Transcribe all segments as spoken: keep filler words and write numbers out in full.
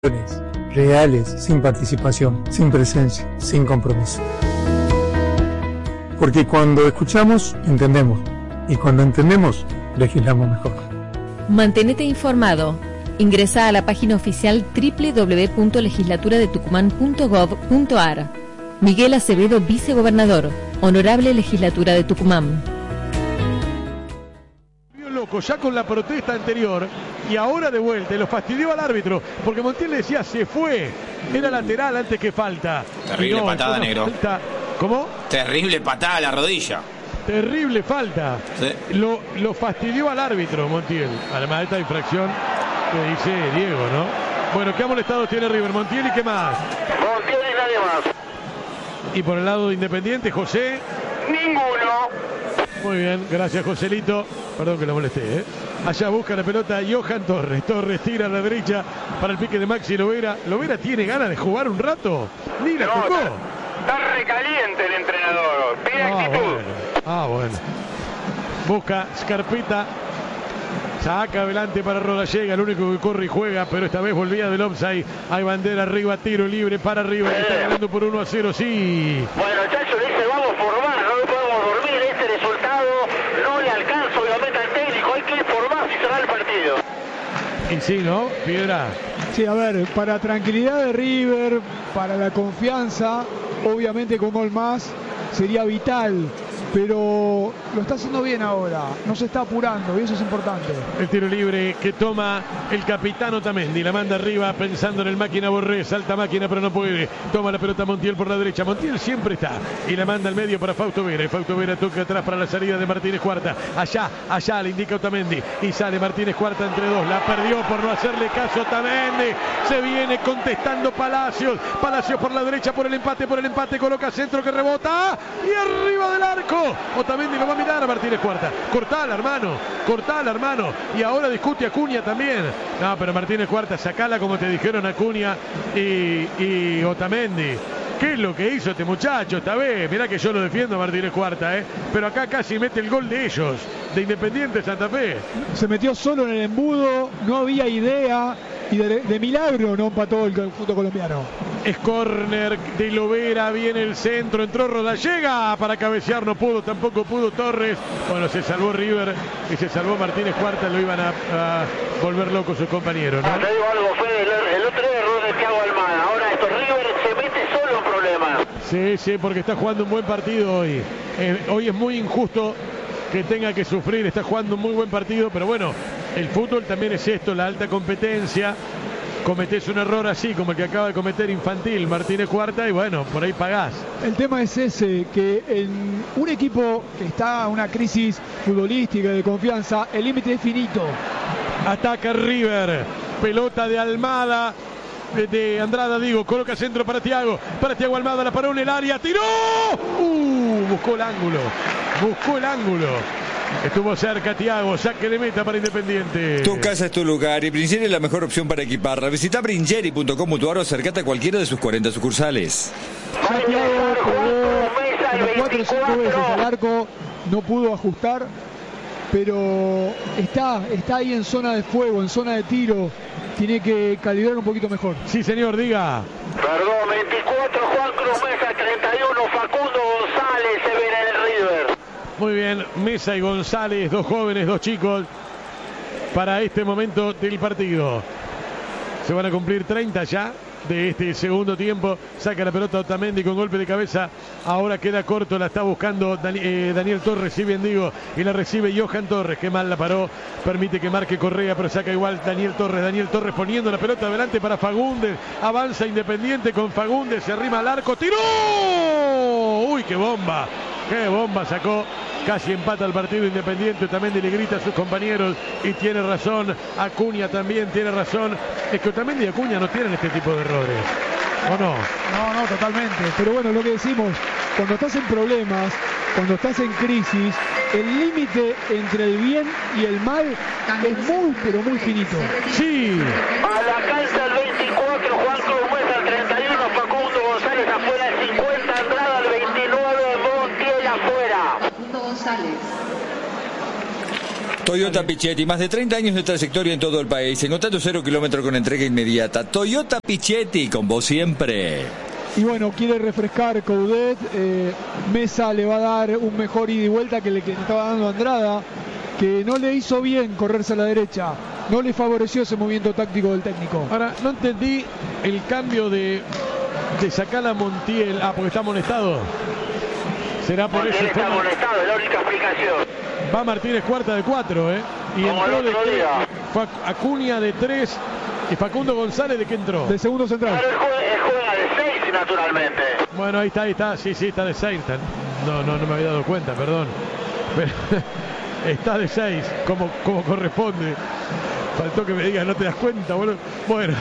reales, sin participación, sin presencia, sin compromiso. Porque cuando escuchamos, entendemos. Y cuando entendemos, legislamos mejor. Mantenete informado. Ingresa a la página oficial doble u doble u doble u punto legislatura de tucumán punto gov punto ar. Miguel Acevedo, vicegobernador. Honorable Legislatura de Tucumán. Loco, ya con la protesta anterior y ahora de vuelta, y lo fastidió al árbitro, porque Montiel le decía se fue, era lateral antes que falta. Terrible no, patada, negro. Falta. ¿Cómo? Terrible patada a la rodilla. Terrible falta. Sí. Lo, lo fastidió al árbitro Montiel. Además de esta infracción que dice Diego, ¿no? Bueno, ¿qué amonestados tiene River? Montiel y qué más. Montiel y nadie más. Y por el lado de Independiente, José. Ninguno. Muy bien, gracias Joselito. Perdón que lo molesté, ¿eh? Allá busca la pelota Johan Torres. Torres tira a la derecha para el pique de Maxi Lovera. Lovera tiene ganas de jugar un rato. Ni la no, tocó. Está, está recaliente el entrenador. Pide ah, actitud. Bueno. Ah, bueno. Busca Scarpeta. Saca adelante para Rodallega, el único que corre y juega, pero esta vez volvía del offside. Hay bandera arriba, tiro libre para arriba. Eh. Está ganando por uno a cero, sí. Bueno, Chacho le dice vamos por más, no podemos dormir. Este resultado no le alcanza obviamente al técnico. Hay que ir por más y cerrar el partido. Y sí, ¿no? Piedra. Sí, a ver, para tranquilidad de River, para la confianza, obviamente con gol más sería vital. Pero lo está haciendo bien ahora, no se está apurando y eso es importante. El tiro libre que toma el capitán Otamendi, la manda arriba pensando en el máquina Borré, salta máquina pero no puede, toma la pelota Montiel por la derecha, Montiel siempre está y la manda al medio para Fausto Vera, y Fausto Vera toca atrás para la salida de Martínez Cuarta, allá, allá le indica Otamendi y sale Martínez Cuarta entre dos, la perdió por no hacerle caso a Otamendi, se viene contestando Palacios, Palacios por la derecha por el empate, por el empate, coloca centro que rebota y arriba del arco. Otamendi lo va a mirar a Martínez Cuarta. Cortala, hermano. Cortala, hermano. Y ahora discute Acuña también. No, pero Martínez Cuarta, sacala como te dijeron Acuña y, y Otamendi. ¿Qué es lo que hizo este muchacho esta vez? Mirá que yo lo defiendo a Martínez Cuarta, ¿eh? Pero acá casi mete el gol de ellos, de Independiente Santa Fe. Se metió solo en el embudo, no había idea y de, de milagro no empató el fútbol colombiano. Es córner de Lovera, viene el centro, entró Rodallega para cabecear, no pudo, tampoco pudo Torres. Bueno, se salvó River y se salvó Martínez Cuarta, lo iban a, a volver locos sus compañeros, ¿no? Ah, te digo algo, fue el, el otro error de Thiago Almada. Ahora esto River se mete solo en problemas. Sí, sí, porque está jugando un buen partido hoy. Eh, hoy es muy injusto que tenga que sufrir, está jugando un muy buen partido, pero bueno, el fútbol también es esto, la alta competencia. Cometés un error así como el que acaba de cometer Infantil Martínez Cuarta y bueno, por ahí pagás. El tema es ese, que en un equipo que está en una crisis futbolística de confianza, el límite es finito. Ataca River, pelota de Almada, de, de Andrada digo, coloca centro para Thiago, para Thiago Almada, la paró en el área, tiró, uh, buscó el ángulo, buscó el ángulo. Estuvo cerca Thiago, saque de meta para Independiente. Tu casa es tu lugar y Bringeri es la mejor opción para equiparla. Visita bringeri punto com punto ar o acercate a cualquiera de sus cuarenta sucursales. Ya Thiago jugó como cuatro o cinco veces al arco, no pudo ajustar, pero está, está ahí en zona de fuego, en zona de tiro. Tiene que calibrar un poquito mejor. Sí, señor, diga. Perdón, veinticuatro Juan Cruz Mesa, treinta y uno Facundo González, se ve en el River. Muy bien, Mesa y González, dos jóvenes, dos chicos, para este momento del partido. Se van a cumplir treinta ya de este segundo tiempo. Saca la pelota Otamendi con golpe de cabeza. Ahora queda corto, la está buscando Dan eh, Daniel Torres, si bien digo, y la recibe Johan Torres, que mal la paró. Permite que marque Correa, pero saca igual Daniel Torres. Daniel Torres poniendo la pelota adelante para Fagundes. Avanza Independiente con Fagundes, se arrima al arco, tiró. Uy, qué bomba. Qué bomba sacó, casi empata el partido Independiente. Otamendi le grita a sus compañeros y tiene razón. Acuña también tiene razón. Es que Otamendi y Acuña no tienen este tipo de errores, ¿o no? No, no, totalmente. Pero bueno, lo que decimos, cuando estás en problemas, cuando estás en crisis, el límite entre el bien y el mal es muy, pero muy finito. Sí. A la cancha el veinticuatro, Juan Cruz Mesa, el treinta y uno, Facundo González afuera, el cincuenta, Andrada, el veintinueve, Montiel afuera. Facundo González. Toyota Pichetti, más de treinta años de trayectoria en todo el país. Encontrando cero kilómetros con entrega inmediata. Toyota Pichetti, con vos siempre. Y bueno, quiere refrescar Coudet. Eh, Mesa le va a dar un mejor ida y vuelta que le que estaba dando Andrada, que no le hizo bien correrse a la derecha. No le favoreció ese movimiento táctico del técnico. Ahora, no entendí el cambio de, de sacar a Montiel. Ah, porque está amonestado. Será por Montiel eso. está amonestado, es la única explicación. Va Martínez Cuarta de cuatro, ¿eh? Y Como entró el de otro tres. día. Fue Acuña de tres. ¿Y Facundo González de qué entró? De segundo central. Pero él juega, él juega de seis, naturalmente. Bueno, ahí está, ahí está. Sí, sí, está de seis. No, no, no me había dado cuenta, perdón. Pero, está de seis, como, como corresponde. Faltó que me digas, no te das cuenta, boludo. Bueno.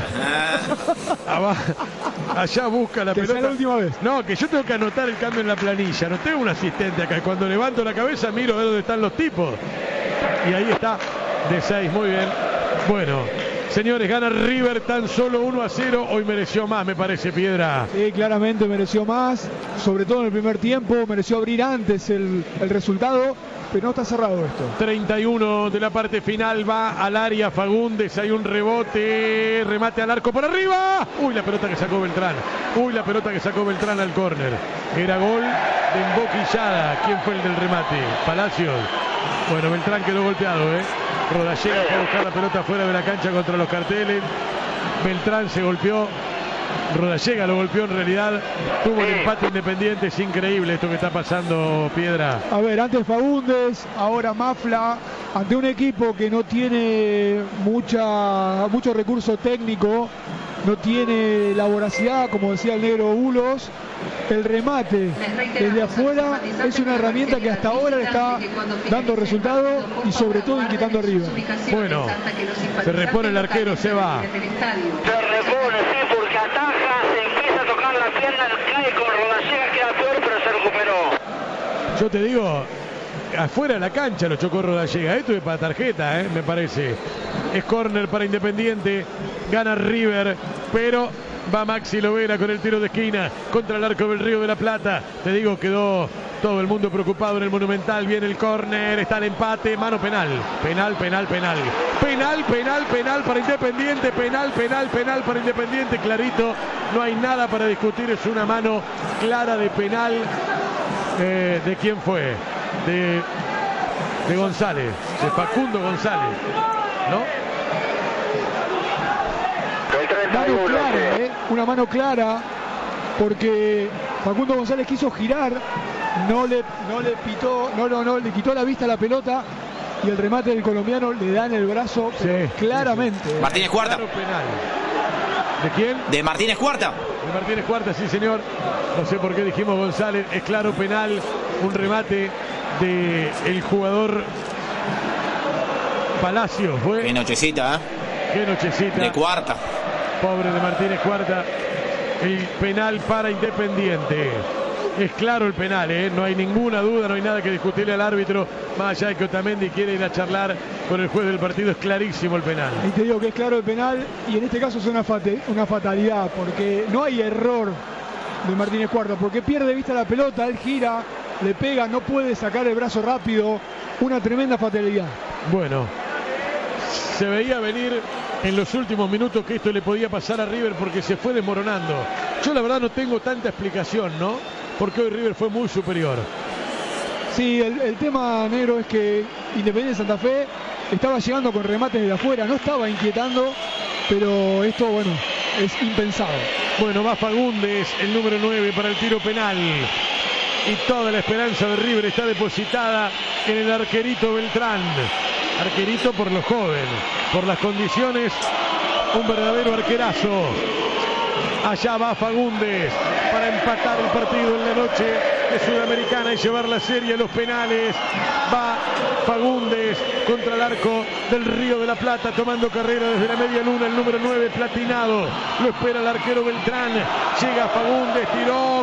Allá busca la Que pelota. sea la última vez. No, que yo tengo que anotar el cambio en la planilla. No tengo un asistente acá. Cuando levanto la cabeza miro a ver dónde están los tipos. Y ahí está, de seis, muy bien. Bueno, señores, gana River tan solo uno a cero. Hoy mereció más, me parece, Piedra. Sí, claramente mereció más, sobre todo en el primer tiempo, mereció abrir antes el, el resultado, pero no está cerrado esto. treinta y uno de la parte final, va al área Fagundes, hay un rebote, remate al arco por arriba. Uy, la pelota que sacó Beltrán. Uy, la pelota que sacó Beltrán al córner. Era gol de emboquillada. ¿Quién fue el del remate? Palacios. Bueno, Beltrán quedó golpeado, ¿eh? Rodallega fue a buscar la pelota fuera de la cancha contra los carteles. Beltrán se golpeó. Rodallega lo golpeó en realidad. Tuvo el empate Independiente. Es increíble esto que está pasando, Piedra. A ver, antes Fagundes, ahora Mafla, ante un equipo que no tiene mucha mucho recurso técnico, no tiene la voracidad, como decía el negro Bulos. El remate desde afuera es una herramienta que hasta ahora le está dando resultado y sobre todo inquietando arriba. Bueno, se repone el arquero, se va. Se repone, sí, porque ataja, se empieza a tocar la pierna, cae con Rodallega, queda peor, pero se recuperó. Yo te digo, afuera de la cancha lo chocó Rodallega. Esto es para tarjeta, ¿eh? Me parece. Es córner para Independiente. Gana River, pero va Maxi Lovera con el tiro de esquina contra el arco del Río de la Plata. Te digo, quedó todo el mundo preocupado en el Monumental. Viene el córner, está el empate, mano penal. Penal, penal, penal. Penal, penal, penal para Independiente. Penal, penal, penal para Independiente. Clarito, no hay nada para discutir. Es una mano clara de penal. Eh, ¿De quién fue? De, de González, de Facundo González, ¿no? Mano clara, ¿eh? Una mano clara, porque Facundo González quiso girar, no le, no le pitó, no, no, no, le quitó la vista a la pelota y el remate del colombiano le da en el brazo, Sí, claramente. sí, sí. Martínez Cuarta. Claro, penal. ¿De quién? De Martínez Cuarta. De Martínez Cuarta, sí señor. No sé por qué dijimos González. Es claro penal. Un remate de el jugador Palacios. ¿Fue? Qué nochecita, ¿eh? Qué nochecita. De Cuarta. Pobre de Martínez Cuarta. El penal para Independiente. Es claro el penal, ¿eh? No hay ninguna duda, no hay nada que discutirle al árbitro. Más allá de que Otamendi quiere ir a charlar con el juez del partido, es clarísimo el penal. Y te digo que es claro el penal y en este caso es una, fate, una fatalidad, porque no hay error de Martínez Cuarta, porque pierde de vista la pelota, él gira, le pega, no puede sacar el brazo rápido. Una tremenda fatalidad. Bueno, se veía venir en los últimos minutos que esto le podía pasar a River porque se fue desmoronando. Yo la verdad no tengo tanta explicación, ¿no? Porque hoy River fue muy superior. Sí, el, el tema, negro, es que Independiente Santa Fe estaba llegando con remates de afuera, no estaba inquietando, pero esto, bueno, es impensado. Bueno, va Fagundes, el número nueve para el tiro penal. Y toda la esperanza de River está depositada en el arquerito Beltrán. Arquerito por lo joven, por las condiciones, un verdadero arquerazo. Allá va Fagundes para empatar el partido en la noche de Sudamericana y llevar la serie a los penales. Va Fagundes contra el arco del Río de la Plata, tomando carrera desde la media luna, el número nueve platinado. Lo espera el arquero Beltrán. Llega Fagundes, tiró,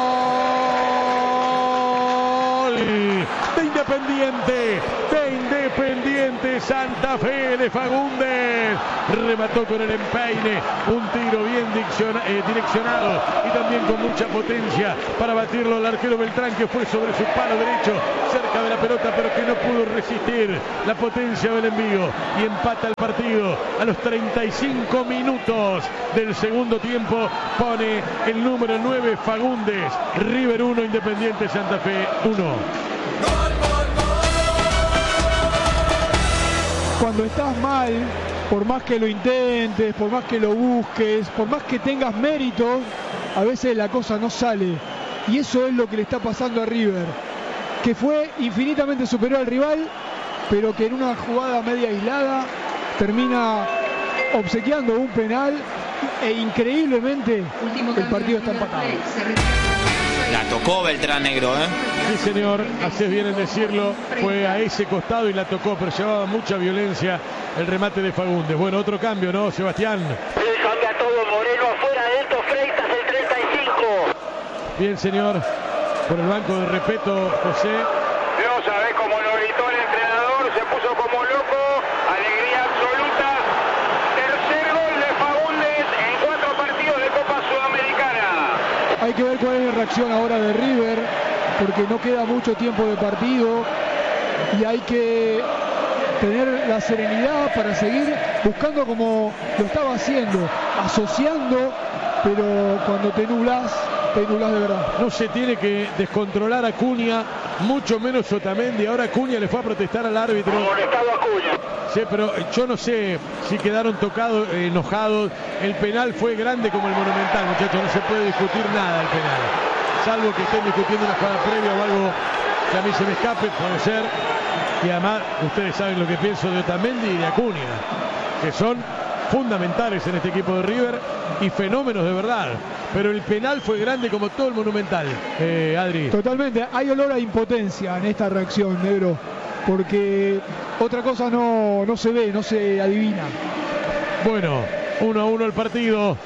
gol de Independiente, de Independiente. Independiente Santa Fe de Fagundes. Remató con el empeine, un tiro bien eh, direccionado y también con mucha potencia para batirlo al arquero Beltrán, que fue sobre su palo derecho, cerca de la pelota, pero que no pudo resistir la potencia del envío, y empata el partido a los treinta y cinco minutos del segundo tiempo. Pone el número nueve Fagundes. River uno, Independiente Santa Fe uno. Cuando estás mal, por más que lo intentes, por más que lo busques, por más que tengas méritos, a veces la cosa no sale. Y eso es lo que le está pasando a River, que fue infinitamente superior al rival, pero que en una jugada media aislada termina obsequiando un penal e increíblemente el partido está empatado. La tocó Beltrán, negro, ¿eh? Sí, señor, haces bien en decirlo. Fue a ese costado y la tocó, pero llevaba mucha violencia el remate de Fagundes. Bueno, otro cambio, ¿no, Sebastián? Sí, cambia todo. Moreno afuera, adentro Freitas, el treinta y cinco. Bien, señor. Por el banco de respeto, José. No sabés cómo lo gritó el entrenador, se puso como loco. Alegría absoluta. Tercer gol de Fagundes en cuatro partidos de Copa Sudamericana. Hay que ver cuál es la reacción ahora de River, porque no queda mucho tiempo de partido y hay que tener la serenidad para seguir buscando como lo estaba haciendo, asociando, pero cuando te nublás, te nublás de verdad. No se tiene que descontrolar a Cunha, mucho menos Otamendi. Ahora Cunha le fue a protestar al árbitro. Molestado a Cunha. Sí, pero yo no sé si quedaron tocados, eh, enojados. El penal fue grande como el Monumental, muchachos. No se puede discutir nada el penal, salvo que estén discutiendo una jugada previa o algo que a mí se me escape, puede ser. Y además, ustedes saben lo que pienso de Otamendi y de Acuña, que son fundamentales en este equipo de River y fenómenos de verdad. Pero el penal fue grande como todo el Monumental, eh, Adri. Totalmente, hay olor a impotencia en esta reacción, negro, porque otra cosa no, no se ve, no se adivina. Bueno, uno a uno el partido.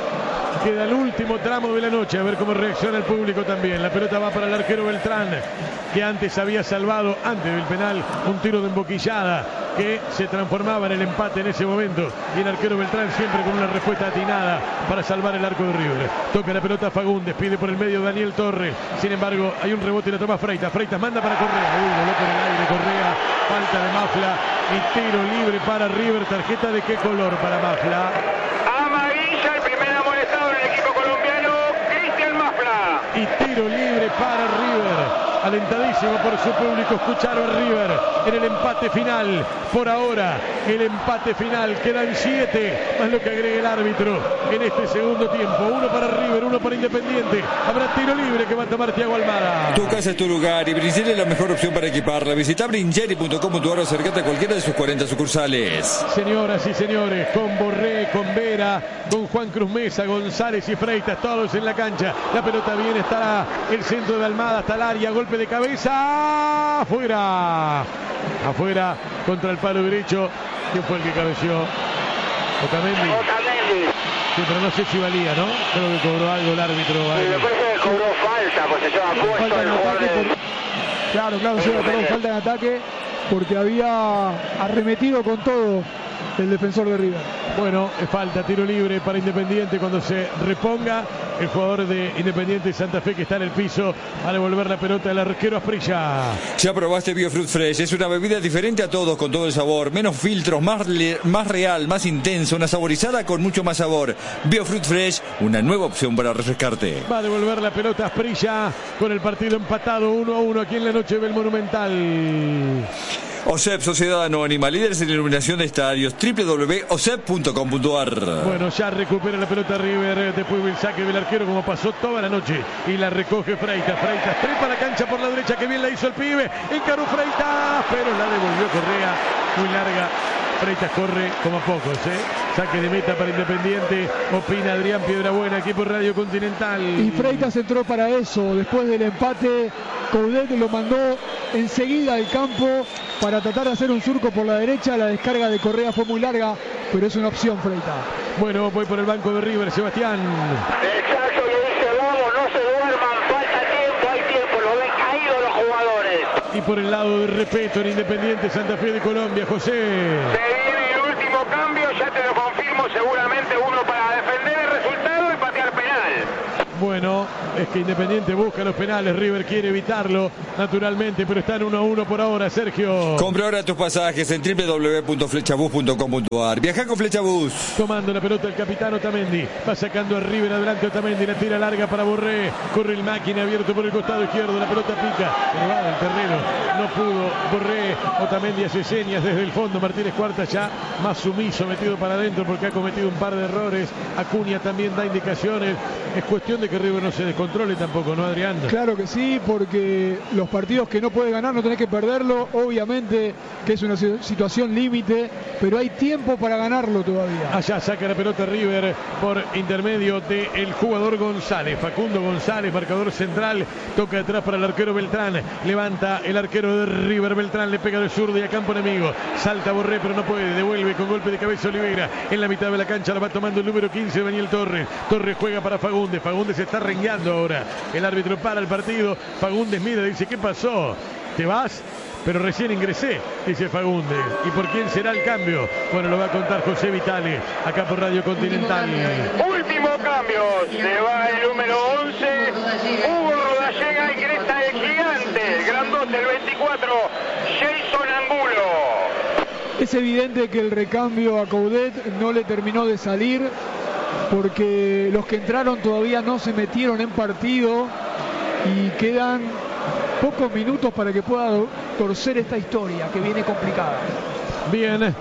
Queda el último tramo de la noche, a ver cómo reacciona el público también. La pelota va para el arquero Beltrán, que antes había salvado, antes del penal, un tiro de emboquillada que se transformaba en el empate en ese momento. Y el arquero Beltrán siempre con una respuesta atinada para salvar el arco de River. Toca la pelota Fagundes, pide por el medio Daniel Torres. Sin embargo, hay un rebote y la toma Freitas. Freitas manda para Correa. Uy, voló por el aire Correa. Falta de Mafla y tiro libre para River. ¿Tarjeta de qué color para Mafla? Amarilla, el primer amonestado en el equipo colombiano, Cristian Mafla. Y tiro libre para River. Alentadísimo por su público, escucharon a River en el empate final. Por ahora, el empate final. Quedan siete, más lo que agrega el árbitro en este segundo tiempo. Uno para River, uno para Independiente. Habrá tiro libre que va a tomar Thiago Almada. Tu casa es tu lugar y Brincheri es la mejor opción para equiparla. Visita brincheri punto com punto ar o acercate a cualquiera de sus cuarenta sucursales. Señoras y señores, con Borré, con Vera, con Juan Cruz Mesa, González y Freitas, todos en la cancha. La pelota viene, estará el centro de Almada hasta el área. Golpe de cabeza, afuera, afuera, contra el palo derecho. ¿Quién fue el que cabeció? Otamendi. Otamendi. Sí, pero no sé si valía, ¿no? Creo que cobró algo el árbitro. Me parece que cobró falta, pues se lleva puesto Falta el en jugador ataque de... por... Claro, claro, sí, perdón, falta en ataque porque había arremetido con todo el defensor de River. Bueno, falta, tiro libre para Independiente cuando se reponga el jugador de Independiente Santa Fe, que está en el piso a devolver la pelota al arquero Asprilla. Ya probaste BioFruit Fresh, es una bebida diferente a todos, con todo el sabor, menos filtros, más, más real, más intensa, una saborizada con mucho más sabor. BioFruit Fresh, una nueva opción para refrescarte. Va a devolver la pelota Asprilla con el partido empatado uno a uno aquí en la noche del Monumental. O S E P, Sociedad Anónima, líderes en iluminación de estadios, doble u doble u doble u punto o s e p punto com punto a r. Bueno, ya recupera la pelota River después del saque del arquero como pasó toda la noche y la recoge Freitas. Freitas trepa la cancha por la derecha, que bien la hizo el pibe, encaró Freitas, pero la devolvió Correa, muy larga. Freitas corre como pocos, ¿eh? Saque de meta para Independiente, opina Adrián Piedrabuena, equipo Radio Continental. Y Freitas entró para eso, después del empate, Coudet lo mandó enseguida al campo para tratar de hacer un surco por la derecha. La descarga de Correa fue muy larga, pero es una opción Freitas. Bueno, voy por el banco de River, Sebastián. Exacto, le dice vamos, no se duerman, falta tiempo, hay tiempo, lo ven caídos los jugadores. Y y por el lado de Repeto en Independiente Santa Fe de Colombia. José. Se viene el último cambio, ya te lo confirmo, seguramente uno para defender el resultado y patear penal. Bueno, es que Independiente busca los penales, River quiere evitarlo, naturalmente, pero están uno a uno por ahora, Sergio. Compra ahora tus pasajes en doble u doble u doble u punto flechabus punto com punto a r. Viaja con Flechabus. Tomando la pelota el capitán Otamendi, va sacando a River adelante Otamendi, la tira larga para Borré, corre el máquina abierto por el costado izquierdo, la pelota pica, pero va del terreno, no pudo Borré, Otamendi hace señas desde el fondo, Martínez Cuarta ya más sumiso, metido para adentro porque ha cometido un par de errores, Acuña también da indicaciones, es cuestión de que River no se descontrole tampoco, ¿no, Adrián? Claro que sí, porque los partidos que no puedes ganar no tenés que perderlo, obviamente que es una situación límite, pero hay tiempo para ganarlo todavía. Allá saca la pelota River por intermedio del jugador González, Facundo González, marcador central, toca atrás para el arquero Beltrán, levanta el arquero de River, Beltrán le pega de zurdo y a campo enemigo, salta Borré pero no puede, devuelve con golpe de cabeza Oliveira, en la mitad de la cancha la va tomando el número quince Daniel Torres, Torres juega para Fagundes, Fagundes se está rengueando ahora, el árbitro para el partido, Fagundes mira, dice, ¿qué pasó? ¿Te vas? Pero recién ingresé, dice Fagundes. ¿Y por quién será el cambio? Bueno, lo va a contar José Vitale, acá por Radio Continental. Último cambio, se va el número once, Hugo Rodallega, ingresa el gigante, el grandote, el veinticuatro, Jason Angulo. Es evidente que el recambio a Coudet no le terminó de salir, porque los que entraron todavía no se metieron en partido y quedan pocos minutos para que pueda torcer esta historia que viene complicada. Bien,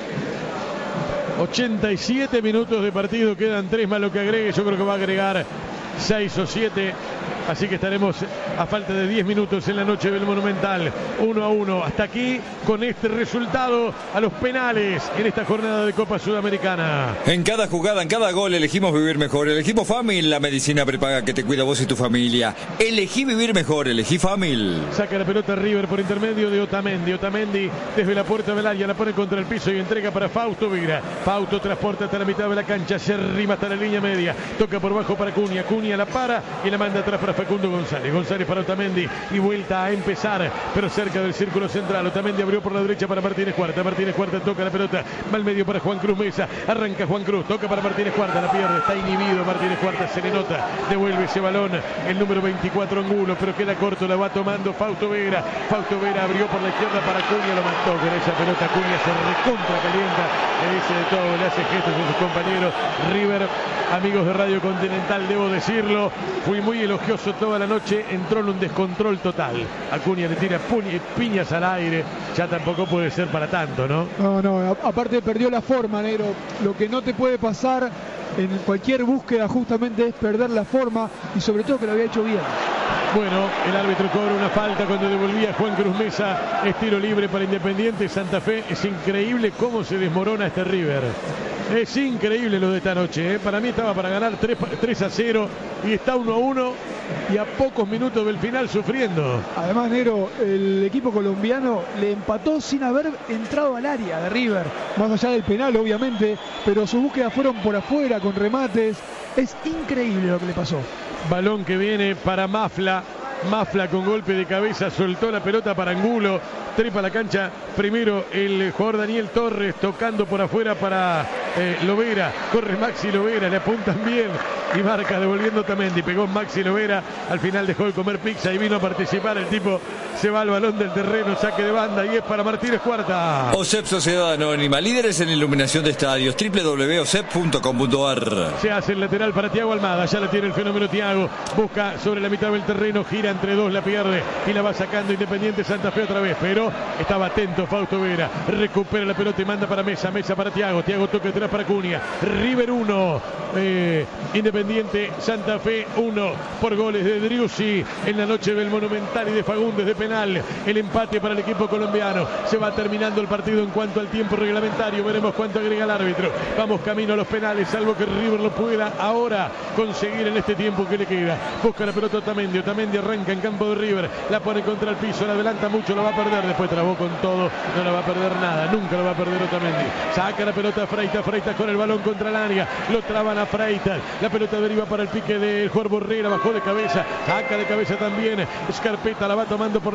ochenta y siete minutos de partido, quedan tres más lo que agregue, yo creo que va a agregar seis o siete, así que estaremos a falta de diez minutos en la noche del Monumental, uno a uno, hasta aquí con este resultado a los penales en esta jornada de Copa Sudamericana. En cada jugada, en cada gol elegimos vivir mejor, elegimos Famil, la medicina prepaga que te cuida vos y tu familia. Elegí vivir mejor, elegí Famil. Saca la pelota River por intermedio de Otamendi, Otamendi desde la puerta del área la pone contra el piso y entrega para Fausto Vera, Fausto transporta hasta la mitad de la cancha, se arrima hasta la línea media, toca por bajo para Acuña, Acuña la para y la manda atrás para Facundo González, González para Otamendi y vuelta a empezar, pero cerca del círculo central, Otamendi abrió por la derecha para Martínez Cuarta, Martínez Cuarta toca la pelota, va al medio para Juan Cruz Mesa, arranca Juan Cruz, toca para Martínez Cuarta, la pierde, está inhibido Martínez Cuarta, se le nota, devuelve ese balón, el número veinticuatro Angulo, pero queda corto, la va tomando Fausto Vera, Fausto Vera abrió por la izquierda para Acuña, lo mató con esa pelota, Acuña se recontra calienta, le dice de todo, le hace gestos a sus compañeros, River, amigos de Radio Continental, debo decirlo, fui muy elogioso toda la noche, entró en un descontrol total, Acuña le tira piñas al aire, ya tampoco puede ser para tanto, ¿no? No, no, aparte perdió la forma, negro, lo que no te puede pasar en cualquier búsqueda justamente es perder la forma y sobre todo que lo había hecho bien. Bueno, el árbitro cobra una falta cuando devolvía Juan Cruz Mesa, es tiro libre para Independiente Santa Fe, es increíble cómo se desmorona este River. Es increíble lo de esta noche, ¿eh? Para mí estaba para ganar tres a cero y está uno a uno y a pocos minutos del final sufriendo. Además, negro, el equipo colombiano le empató sin haber entrado al área de River, más allá del penal obviamente, pero sus búsquedas fueron por afuera con remates. Es increíble lo que le pasó. Balón que viene para Mafla. Mafla con golpe de cabeza soltó la pelota para Angulo, trepa la cancha primero el jugador Daniel Torres tocando por afuera para eh, Lovera, corre Maxi Lovera, le apuntan bien y marca devolviendo Otamendi, pegó Maxi Lovera, al final dejó de comer pizza y vino a participar, el tipo se va al balón del terreno, saque de banda y es para Martínez Cuarta. OSEP Sociedad Anónima, líderes en iluminación de estadios, doble u doble u doble u punto osep punto com punto a r. Se hace el lateral para Thiago Almada, ya la tiene el fenómeno Thiago, busca sobre la mitad del terreno, gira entre dos, la pierde y la va sacando Independiente Santa Fe otra vez, pero estaba atento Fausto Vera, recupera la pelota y manda para Mesa, Mesa para Thiago, Thiago toca atrás para Acuña, River uno, eh, Independiente Santa Fe uno, por goles de Driussi en la noche del Monumental y de Fagundes de penal, el empate para el equipo colombiano, se va terminando el partido en cuanto al tiempo reglamentario, veremos cuánto agrega el árbitro, vamos camino a los penales, salvo que River lo pueda ahora conseguir en este tiempo que le queda, busca la pelota Otamendi, Otamendi arranca en campo de River, la pone contra el piso, la adelanta mucho, lo va a perder, después trabó con todo, no la va a perder nada, nunca lo va a perder Otamendi, saca la pelota a Freitas, Freitas con el balón contra el área, lo traban a Freitas, la pelota deriva para el pique del jugador Borrera, bajó de cabeza, saca de cabeza también, Scarpetta la va tomando por la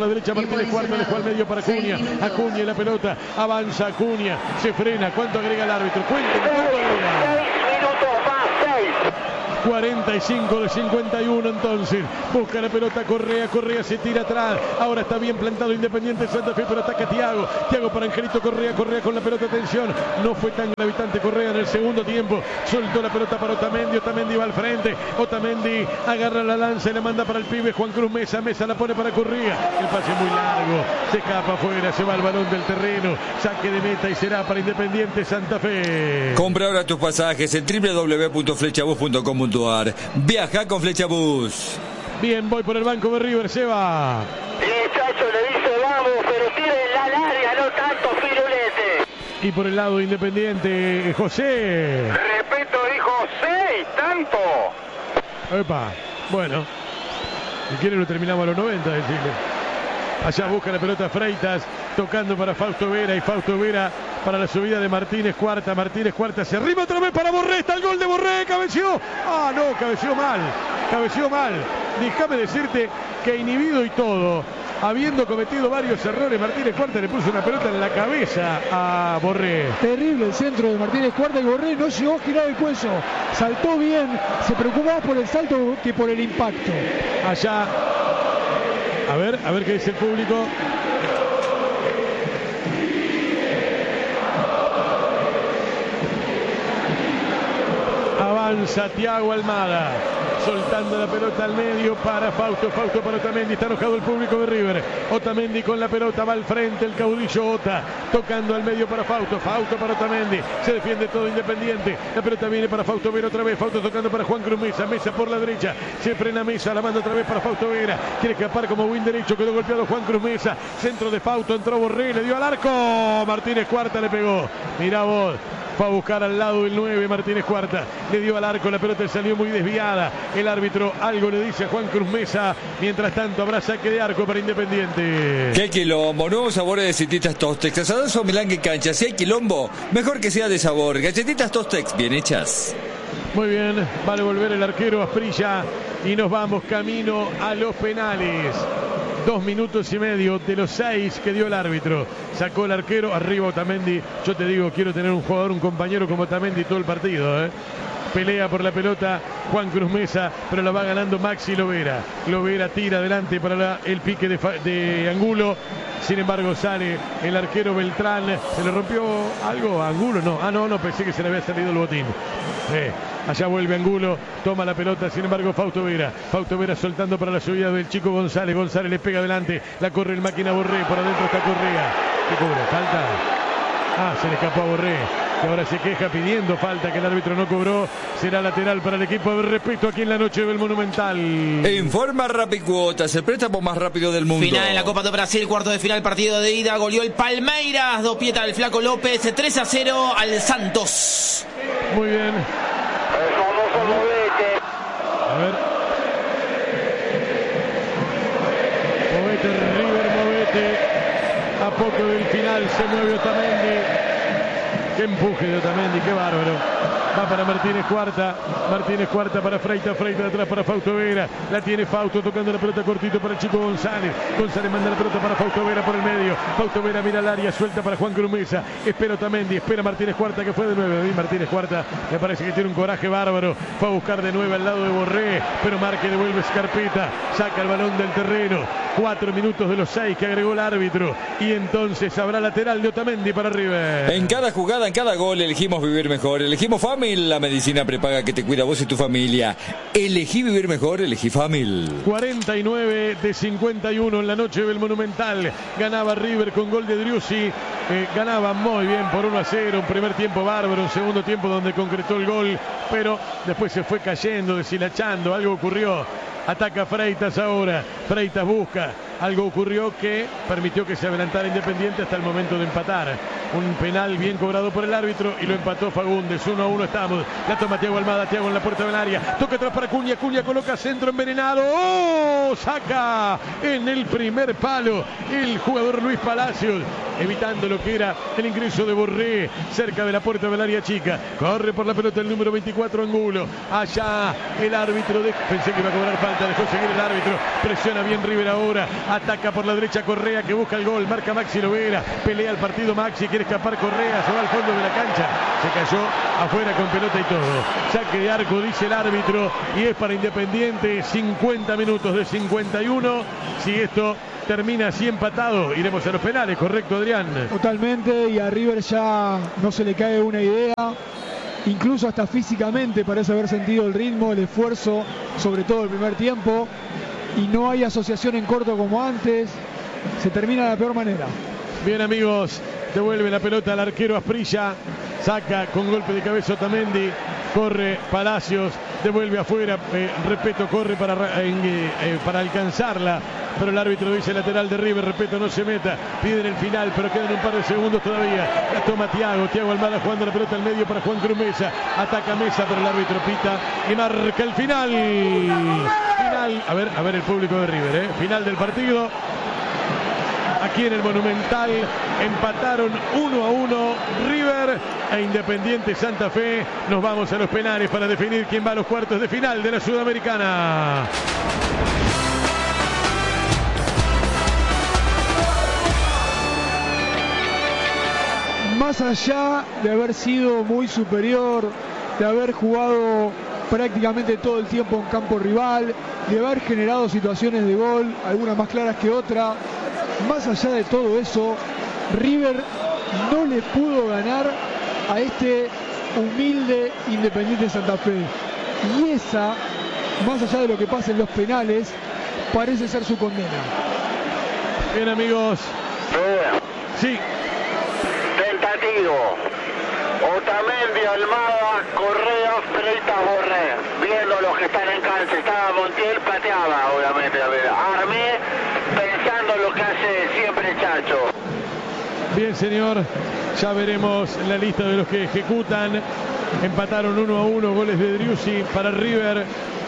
la derecha, Martínez Cuarta, dejó al medio para Acuña. Acuña y la pelota, avanza Acuña, se frena. ¿Cuánto agrega el árbitro? Cuénteme, ¿cuánto agrega? cuarenta y cinco de cincuenta y uno entonces. Busca la pelota Correa, Correa se tira atrás. Ahora está bien plantado Independiente Santa Fe, pero ataca Thiago. Thiago para Angelito Correa, Correa con la pelota, atención. No fue tan gravitante Correa en el segundo tiempo. Soltó la pelota para Otamendi, Otamendi va al frente. Otamendi agarra la lanza y la manda para el pibe Juan Cruz Mesa. Mesa la pone para Correa. El pase muy largo. Se escapa afuera, se va el balón del terreno. Saque de meta y será para Independiente Santa Fe. Compra ahora tus pasajes en doble u doble u doble u punto flechabus punto com punto a r. Viaja con Flechabus. Bien, voy por el banco de River, se va. El muchacho le dice vamos, pero tiene la área, no tanto firulete. Y por el lado Independiente, José. Repito, dijo seis, tanto. Epa, bueno. Si quiere lo terminamos a los noventa, decirle. Allá busca la pelota Freitas, tocando para Fausto Vera, y Fausto Vera para la subida de Martínez Cuarta. Martínez Cuarta se arriba otra vez para Borré, está el gol de Borré, cabeció. Ah, no, cabeció mal, cabeció mal. Déjame decirte que inhibido y todo, habiendo cometido varios errores, Martínez Cuarta le puso una pelota en la cabeza a Borré. Terrible el centro de Martínez Cuarta, y Borré no llegó a girar el cuello. Saltó bien, se preocupó más por el salto que por el impacto. Allá, a ver, a ver qué dice el público. Avanza Thiago Almada, soltando la pelota al medio para Fausto, Fausto para Otamendi. Está enojado el público de River. Otamendi con la pelota, va al frente el caudillo Ota, tocando al medio para Fausto, Fausto para Otamendi. Se defiende todo Independiente. La pelota viene para Fausto Vera otra vez. Fausto tocando para Juan Cruz Mesa, Mesa por la derecha. Se frena Mesa, la manda otra vez para Fausto Vera. Quiere escapar como win derecho, quedó golpeado Juan Cruz Mesa. Centro de Fausto, entró Borré, le dio al arco. Martínez Cuarta le pegó. Mirá vos. Fue a buscar al lado del nueve, Martínez Cuarta. Le dio al arco, la pelota salió muy desviada. El árbitro algo le dice a Juan Cruz Mesa. Mientras tanto habrá saque de arco para Independiente. Qué quilombo, nuevos sabores de galletitas Tostex. Asadas o melange cancha. Si hay quilombo, mejor que sea de sabor. Galletitas Tostex, bien hechas. Muy bien, va a devolver el arquero Asprilla y nos vamos camino a los penales. Dos minutos y medio de los seis que dio el árbitro. Sacó el arquero, arriba Otamendi. Yo te digo, quiero tener un jugador, un compañero como Otamendi todo el partido, ¿eh? Pelea por la pelota Juan Cruz Mesa, pero la va ganando Maxi Lovera. Lovera tira adelante para la, el pique de, de Angulo. Sin embargo sale el arquero Beltrán. ¿Se le rompió algo a Angulo? No, ah no, no, pensé que se le había salido el botín. Eh, allá vuelve Angulo, toma la pelota, sin embargo Fausto Vera. Fausto Vera soltando para la subida del chico González. González le pega adelante, la corre el máquina Borré, por adentro está Correa. ¿Qué cubre? ¿Falta? Ah, se le escapó a Borré, que ahora se queja pidiendo falta que el árbitro no cobró. Será lateral para el equipo de respeto aquí en la noche del Monumental. Informa Rapicuotas, el préstamo más rápido del mundo. Final en la Copa do Brasil, cuarto de final, partido de ida. Goleó el Palmeiras, do Pieta del Flaco López, tres a cero al Santos. Muy bien. El famoso Movete. A ver. Movete, River Movete. A poco del final se mueve Otamendi. Qué empuje de Otamendi, qué bárbaro. Va para Martínez Cuarta. Martínez Cuarta para Freitas. Freitas atrás para Fausto Vera. La tiene Fausto tocando la pelota cortito para el chico González. González manda la pelota para Fausto Vera por el medio. Fausto Vera mira al área, suelta para Juan Cruz Mesa. Espera Otamendi, espera Martínez Cuarta que fue de nueve. David Martínez Cuarta me parece que tiene un coraje bárbaro. Fue a buscar de nueve al lado de Borré, pero Marque devuelve Scarpeta. Saca el balón del terreno. Cuatro minutos de los seis que agregó el árbitro. Y entonces habrá lateral de Otamendi para River. En cada jugada, en cada gol, elegimos vivir mejor. Elegimos Famil, la medicina prepaga que te cuida a vos y tu familia. Elegí vivir mejor, elegí Famil. cuarenta y nueve de cincuenta y uno en la noche del Monumental. Ganaba River con gol de Driussi. Eh, ganaba muy bien por uno a cero. Un primer tiempo bárbaro, un segundo tiempo donde concretó el gol. Pero después se fue cayendo, deshilachando. Algo ocurrió. Ataca Freitas ahora. Freitas busca. Algo ocurrió que permitió que se adelantara Independiente hasta el momento de empatar. Un penal bien cobrado por el árbitro y lo empató Fagundes. uno a uno estamos. La toma Thiago Almada. Thiago en la puerta del área. Toca atrás para Acuña. Acuña coloca centro envenenado. ¡Oh! Saca en el primer palo el jugador Luis Palacios, evitando lo que era el ingreso de Borré cerca de la puerta del área chica. Corre por la pelota el número veinticuatro Angulo. Allá el árbitro de... pensé que iba a cobrar falta. Dejó seguir el árbitro. Presiona Gana bien River ahora. Ataca por la derecha Correa que busca el gol. Marca Maxi Lovera. Pelea el partido Maxi. Quiere escapar Correa. Se va al fondo de la cancha. Se cayó afuera con pelota y todo. Saque de arco, dice el árbitro. Y es para Independiente. cincuenta minutos de cincuenta y uno. Si esto termina así empatado, iremos a los penales, ¿correcto, Adrián? Totalmente, y a River ya no se le cae una idea, incluso hasta físicamente parece haber sentido el ritmo, el esfuerzo, sobre todo el primer tiempo, y no hay asociación en corto como antes, se termina de la peor manera. Bien, amigos, devuelve la pelota al arquero Asprilla, saca con golpe de cabeza Otamendi, corre Palacios, devuelve afuera, eh, Repeto corre para, eh, eh, para alcanzarla, pero el árbitro dice lateral de River, Repeto no se meta, piden el final, pero quedan un par de segundos todavía. La toma Thiago, Thiago Almada jugando la pelota al medio para Juan Cruz Mesa, ataca Mesa, pero el árbitro pita y marca el final. Final, a ver, a ver el público de River, eh. Final del partido. Aquí en el Monumental empataron uno a uno River e Independiente Santa Fe. Nos vamos a los penales para definir quién va a los cuartos de final de la Sudamericana. Más allá de haber sido muy superior, de haber jugado prácticamente todo el tiempo en campo rival, de haber generado situaciones de gol, algunas más claras que otras, más allá de todo eso, River no le pudo ganar a este humilde Independiente Santa Fe. Y esa, más allá de lo que pasa en los penales, parece ser su condena. Bien, amigos. Sí. Tentativo. Otamendi, Almada, Correa, Freitas, Borré. Viendo los que están en cancha. Estaba Montiel, pateaba, obviamente. Armé, pensando lo que hace siempre Chacho. Bien, señor. Ya veremos la lista de los que ejecutan. Empataron uno a uno, goles de Driussi para River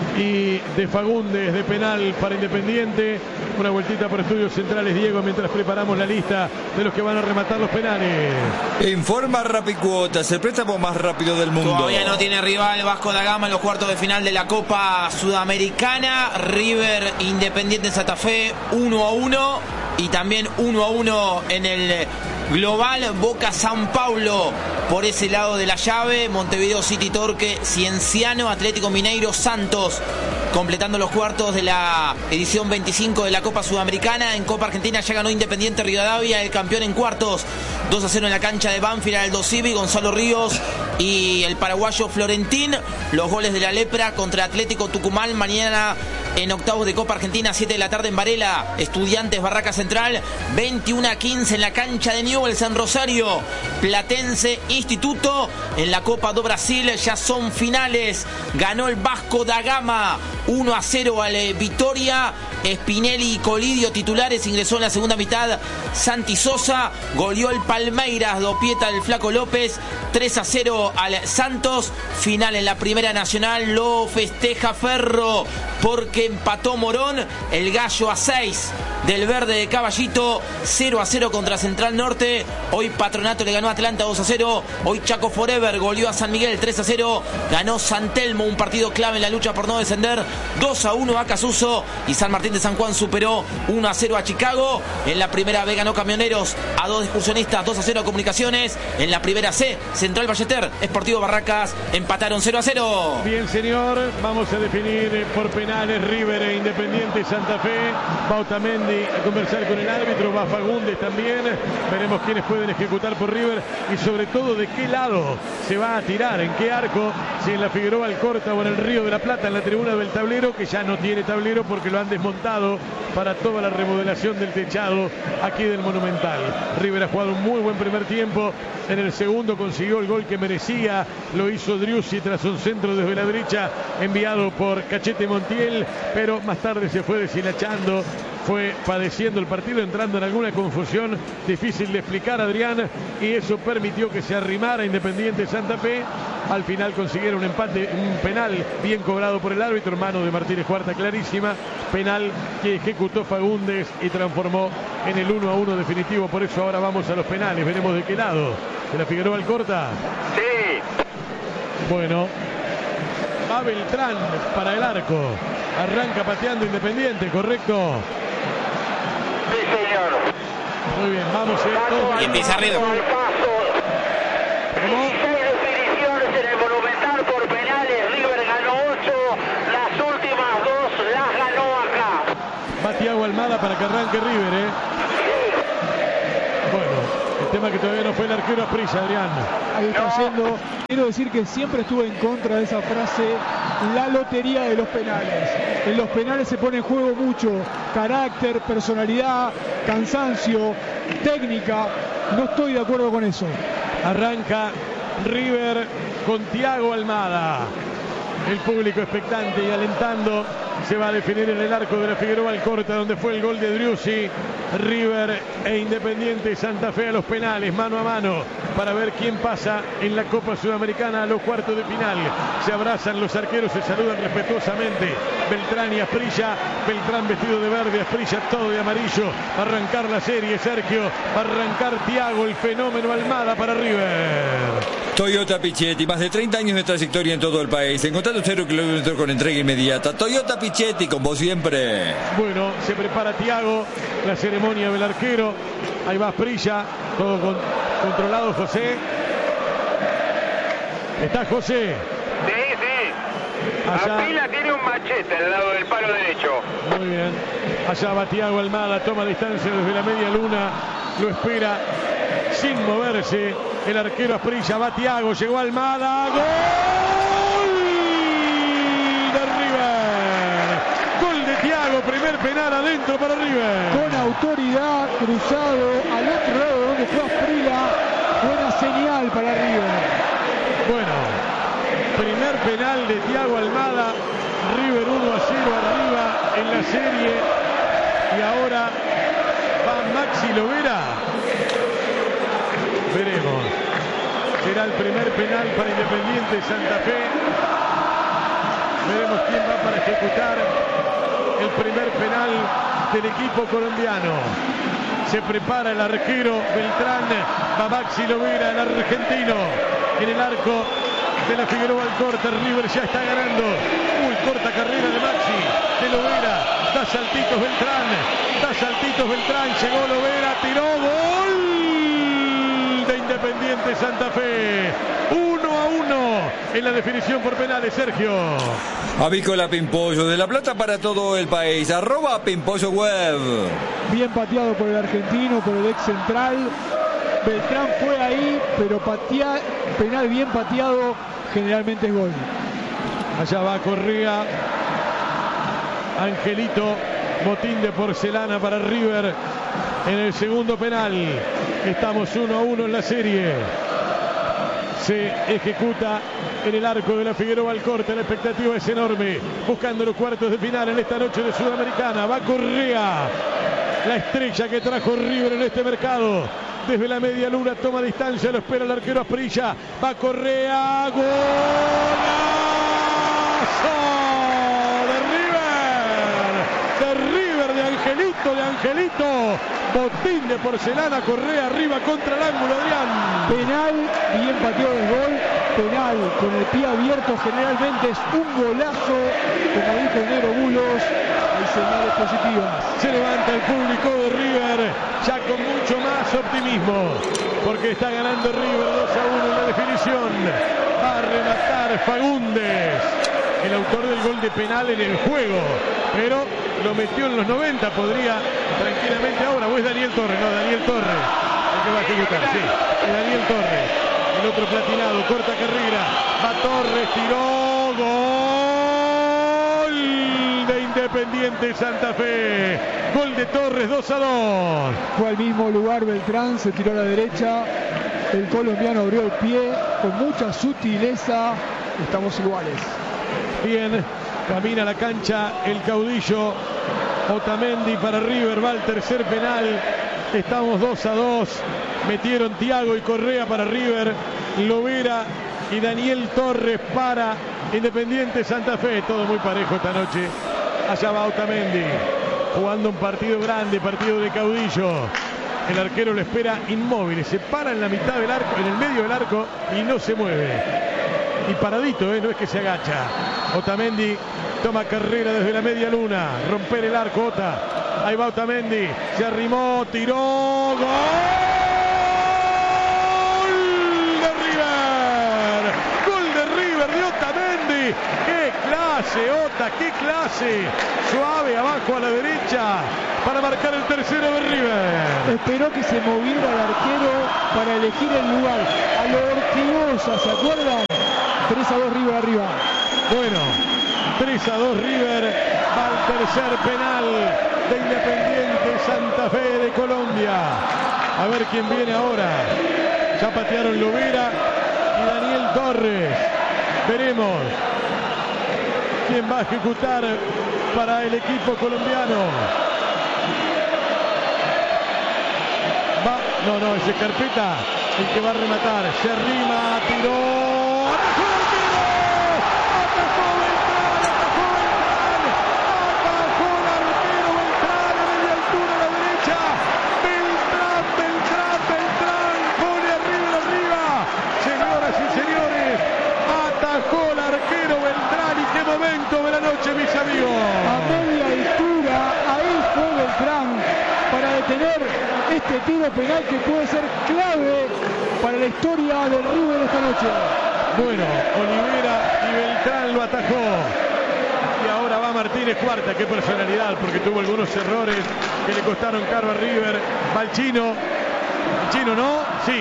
y de Fagundes de penal para Independiente. Una vueltita por Estudios Centrales, Diego, mientras preparamos la lista de los que van a rematar los penales. Informa Rapicuotas, el préstamo más rápido del mundo. Todavía no tiene rival Vasco da Gama en los cuartos de final de la Copa Sudamericana. River Independiente Santa Fe uno a uno y también uno a uno en el global. Boca San Paulo por ese lado de la llave. Montevideo City Torque, Cienciano, Atlético Mineiro, Santos, completando los cuartos de la edición veinticinco de la Copa Sudamericana. En Copa Argentina ya ganó Independiente Rivadavia, el campeón en cuartos, dos a cero en la cancha de Banfield, Aldo Civi, Gonzalo Ríos y el paraguayo Florentín. Los goles de la Lepra contra Atlético Tucumán mañana en octavos de Copa Argentina, siete de la tarde en Varela. Estudiantes Barraca Central, veintiuno a quince en la cancha de Newell's en Rosario. Platense Instituto en la Copa do Brasil, ya son finales. Ganó el Vasco da Gama uno a cero al Vitória. Spinelli y Colidio titulares, ingresó en la segunda mitad Santi Sosa, goleó el Palmeiras, dopieta el Flaco López, tres a cero al Santos. Final en la Primera Nacional, lo festeja Ferro porque empató Morón, el Gallo a seis del verde de Caballito, cero a cero contra Central Norte. Hoy Patronato le ganó a Atlanta dos a cero, hoy Chaco Forever goleó a San Miguel tres a cero, ganó San Telmo, un partido clave en la lucha por no descender, dos a uno a Casuso, y San Martín de San Juan superó uno a cero a Chicago. En la primera B ganó Camioneros a dos excursionistas, dos a cero a Comunicaciones. En la primera C, Central Ballester, Sportivo Barracas empataron cero a cero. Bien, señor, vamos a definir por penales River e Independiente Santa Fe. Va Otamendi a conversar con el árbitro, va Fagundes también. Veremos quiénes pueden ejecutar por River y sobre todo de qué lado se va a tirar, en qué arco, si en la Figueroa Alcorta o en el Río de la Plata, en la tribuna del tablero, que ya no tiene tablero porque lo han desmontado para toda la remodelación del techado aquí del Monumental. River ha jugado un muy buen primer tiempo, en el segundo consiguió el gol que merecía, lo hizo Driussi tras un centro desde la derecha enviado por Cachete Montiel, pero más tarde se fue deshilachando, fue padeciendo el partido, entrando en alguna confusión difícil de explicar, Adrián, y eso permitió que se arrimara Independiente Santa Fe. Al final consiguieron un empate, un penal bien cobrado por el árbitro, hermano de Martínez Cuarta, clarísima, penal que ejecutó Fagundes y transformó en el uno a uno definitivo. Por eso ahora vamos a los penales, veremos de qué lado. ¿De la Figueroa Alcorta? Sí. Bueno, Va Beltrán para el arco. Arranca pateando Independiente, ¿correcto? Sí, señor. Muy bien, vamos. Y empieza River. dieciséis definiciones en el Monumental por penales. River ganó ocho. Las últimas dos las ganó acá. Va Thiago Almada para que arranque River, ¿eh? Bueno, el tema que todavía no fue el arquero Asprilla, Adrián. Ahí está yendo. Quiero decir que siempre estuve en contra de esa frase, la lotería de los penales. En los penales se pone en juego mucho carácter, personalidad, cansancio, técnica. No estoy de acuerdo con eso. Arranca River con Thiago Almada. El público expectante y alentando. Se va a definir en el arco de la Figueroa Alcorta, donde fue el gol de Driussi. River e Independiente Santa Fe a los penales, mano a mano, para ver quién pasa en la Copa Sudamericana a los cuartos de final. Se abrazan los arqueros, se saludan respetuosamente. Beltrán y Asprilla. Beltrán vestido de verde, Asprilla todo de amarillo. Va a arrancar la serie, Sergio. Va a arrancar Thiago, el fenómeno Almada para River. Toyota Pichetti, más de treinta años de trayectoria en todo el país. Encontrando cero kilómetros con entrega inmediata. Toyota Pichetti, con vos siempre. Bueno, se prepara Thiago, la ceremonia del arquero. Ahí va Asprilla, todo con, controlado José. Está José. Sí, sí. Allá. Apila tiene un machete al lado del palo derecho. Muy bien. Allá va Thiago Almada, toma distancia desde la media luna. Lo espera sin moverse. El arquero Asprilla, va Thiago, llegó Almada. ¡Gol de River! Gol de Thiago, primer penal adentro para River. Con autoridad, cruzado al otro lado donde fue Asprilla. Buena señal para River. Bueno, primer penal de Thiago Almada. River uno a cero arriba en la serie. Y ahora va Maxi Lovera. Veremos. Será el primer penal para Independiente Santa Fe. Veremos quién va para ejecutar el primer penal del equipo colombiano. Se prepara el arquero Beltrán. Va Maxi Lovera, el argentino, en el arco de la Figueroa Alcorta. River ya está ganando. Uy, corta carrera de Maxi, de Lovera. Da saltitos Beltrán. Da saltitos Beltrán. Llegó Lovera, tiró. Gol de Independiente Santa Fe. Uno a uno en la definición por penales, Sergio. Avícola Pimpollo, de La Plata para todo el país. Arroba Pimpollo Web. Bien pateado por el argentino, por el ex central. Beltrán fue ahí, pero patea, penal bien pateado, generalmente es gol. Allá va Correa. Angelito, botín de porcelana para River en el segundo penal. Estamos uno a uno en la serie. Se ejecuta en el arco de la Figueroa Alcorta. La expectativa es enorme. Buscando los cuartos de final en esta noche de Sudamericana. Va Correa, la estrella que trajo River en este mercado. Desde la media luna toma distancia. Lo espera el arquero Asprilla. Va Correa. ¡Golazo de River! De River, de Angelito, de Angelito. Botín de porcelana, Correa arriba contra el ángulo, Adrián. Penal, bien pateado el gol. Penal con el pie abierto, generalmente es un golazo. Como dijo el negro Bulos, hay señales positivas. Se levanta el público de River, ya con mucho más optimismo, porque está ganando River dos a uno en la definición. Va a rematar Fagundes, el autor del gol de penal en el juego, pero lo metió en los noventa, podría tranquilamente ahora, o es Daniel Torres, no, Daniel Torres, el que va a ejecutar, sí, es Daniel Torres, el otro platinado, corta carrera, va Torres, tiró, gol de Independiente Santa Fe, gol de Torres, dos a dos. Fue al mismo lugar Beltrán, se tiró a la derecha, el colombiano abrió el pie con mucha sutileza, estamos iguales. Bien, camina a la cancha el caudillo Otamendi para River, va al tercer penal, estamos dos a dos, metieron Thiago y Correa para River, Lovera y Daniel Torres para Independiente Santa Fe, todo muy parejo esta noche. Allá va Otamendi, jugando un partido grande, partido de caudillo. El arquero lo espera inmóvil, se para en la mitad del arco, en el medio del arco y no se mueve. Y paradito, ¿eh? No es que se agacha. Otamendi toma carrera desde la media luna. Romper el arco, Ota. Ahí va Otamendi. Se arrimó, tiró. ¡Gol de River! ¡Gol de River de Otamendi! ¡Qué clase, Ota! ¡Qué clase! Suave, abajo a la derecha. Para marcar el tercero de River. Esperó que se moviera el arquero para elegir el lugar. A lo Ortigosa, ¿se acuerdan? tres a dos River arriba. Bueno, tres a dos River. Va al tercer penal de Independiente Santa Fe de Colombia. A ver quién viene ahora. Ya patearon Lovera y Daniel Torres. Veremos quién va a ejecutar para el equipo colombiano. Va, no, no, es Escarpeta el que va a rematar. Se arrima, tiró. ¡Atajó el arquero! ¡Atajó Beltrán! ¡Atajó Beltrán! ¡Atajó el arquero Beltrán a media altura a la derecha! ¡Beltrán, Beltrán, Beltrán! ¡Pone a River arriba! Señoras y señores, atajó el arquero Beltrán. ¡Y qué momento de la noche, mis amigos! A media altura, ahí fue Beltrán para detener este tiro penal que puede ser clave para la historia del River esta noche. Bueno, Olivera y Beltrán lo atajó. Y ahora va Martínez Cuarta. Qué personalidad, porque tuvo algunos errores que le costaron caro a River. Va el Chino. ¿El Chino no? Sí.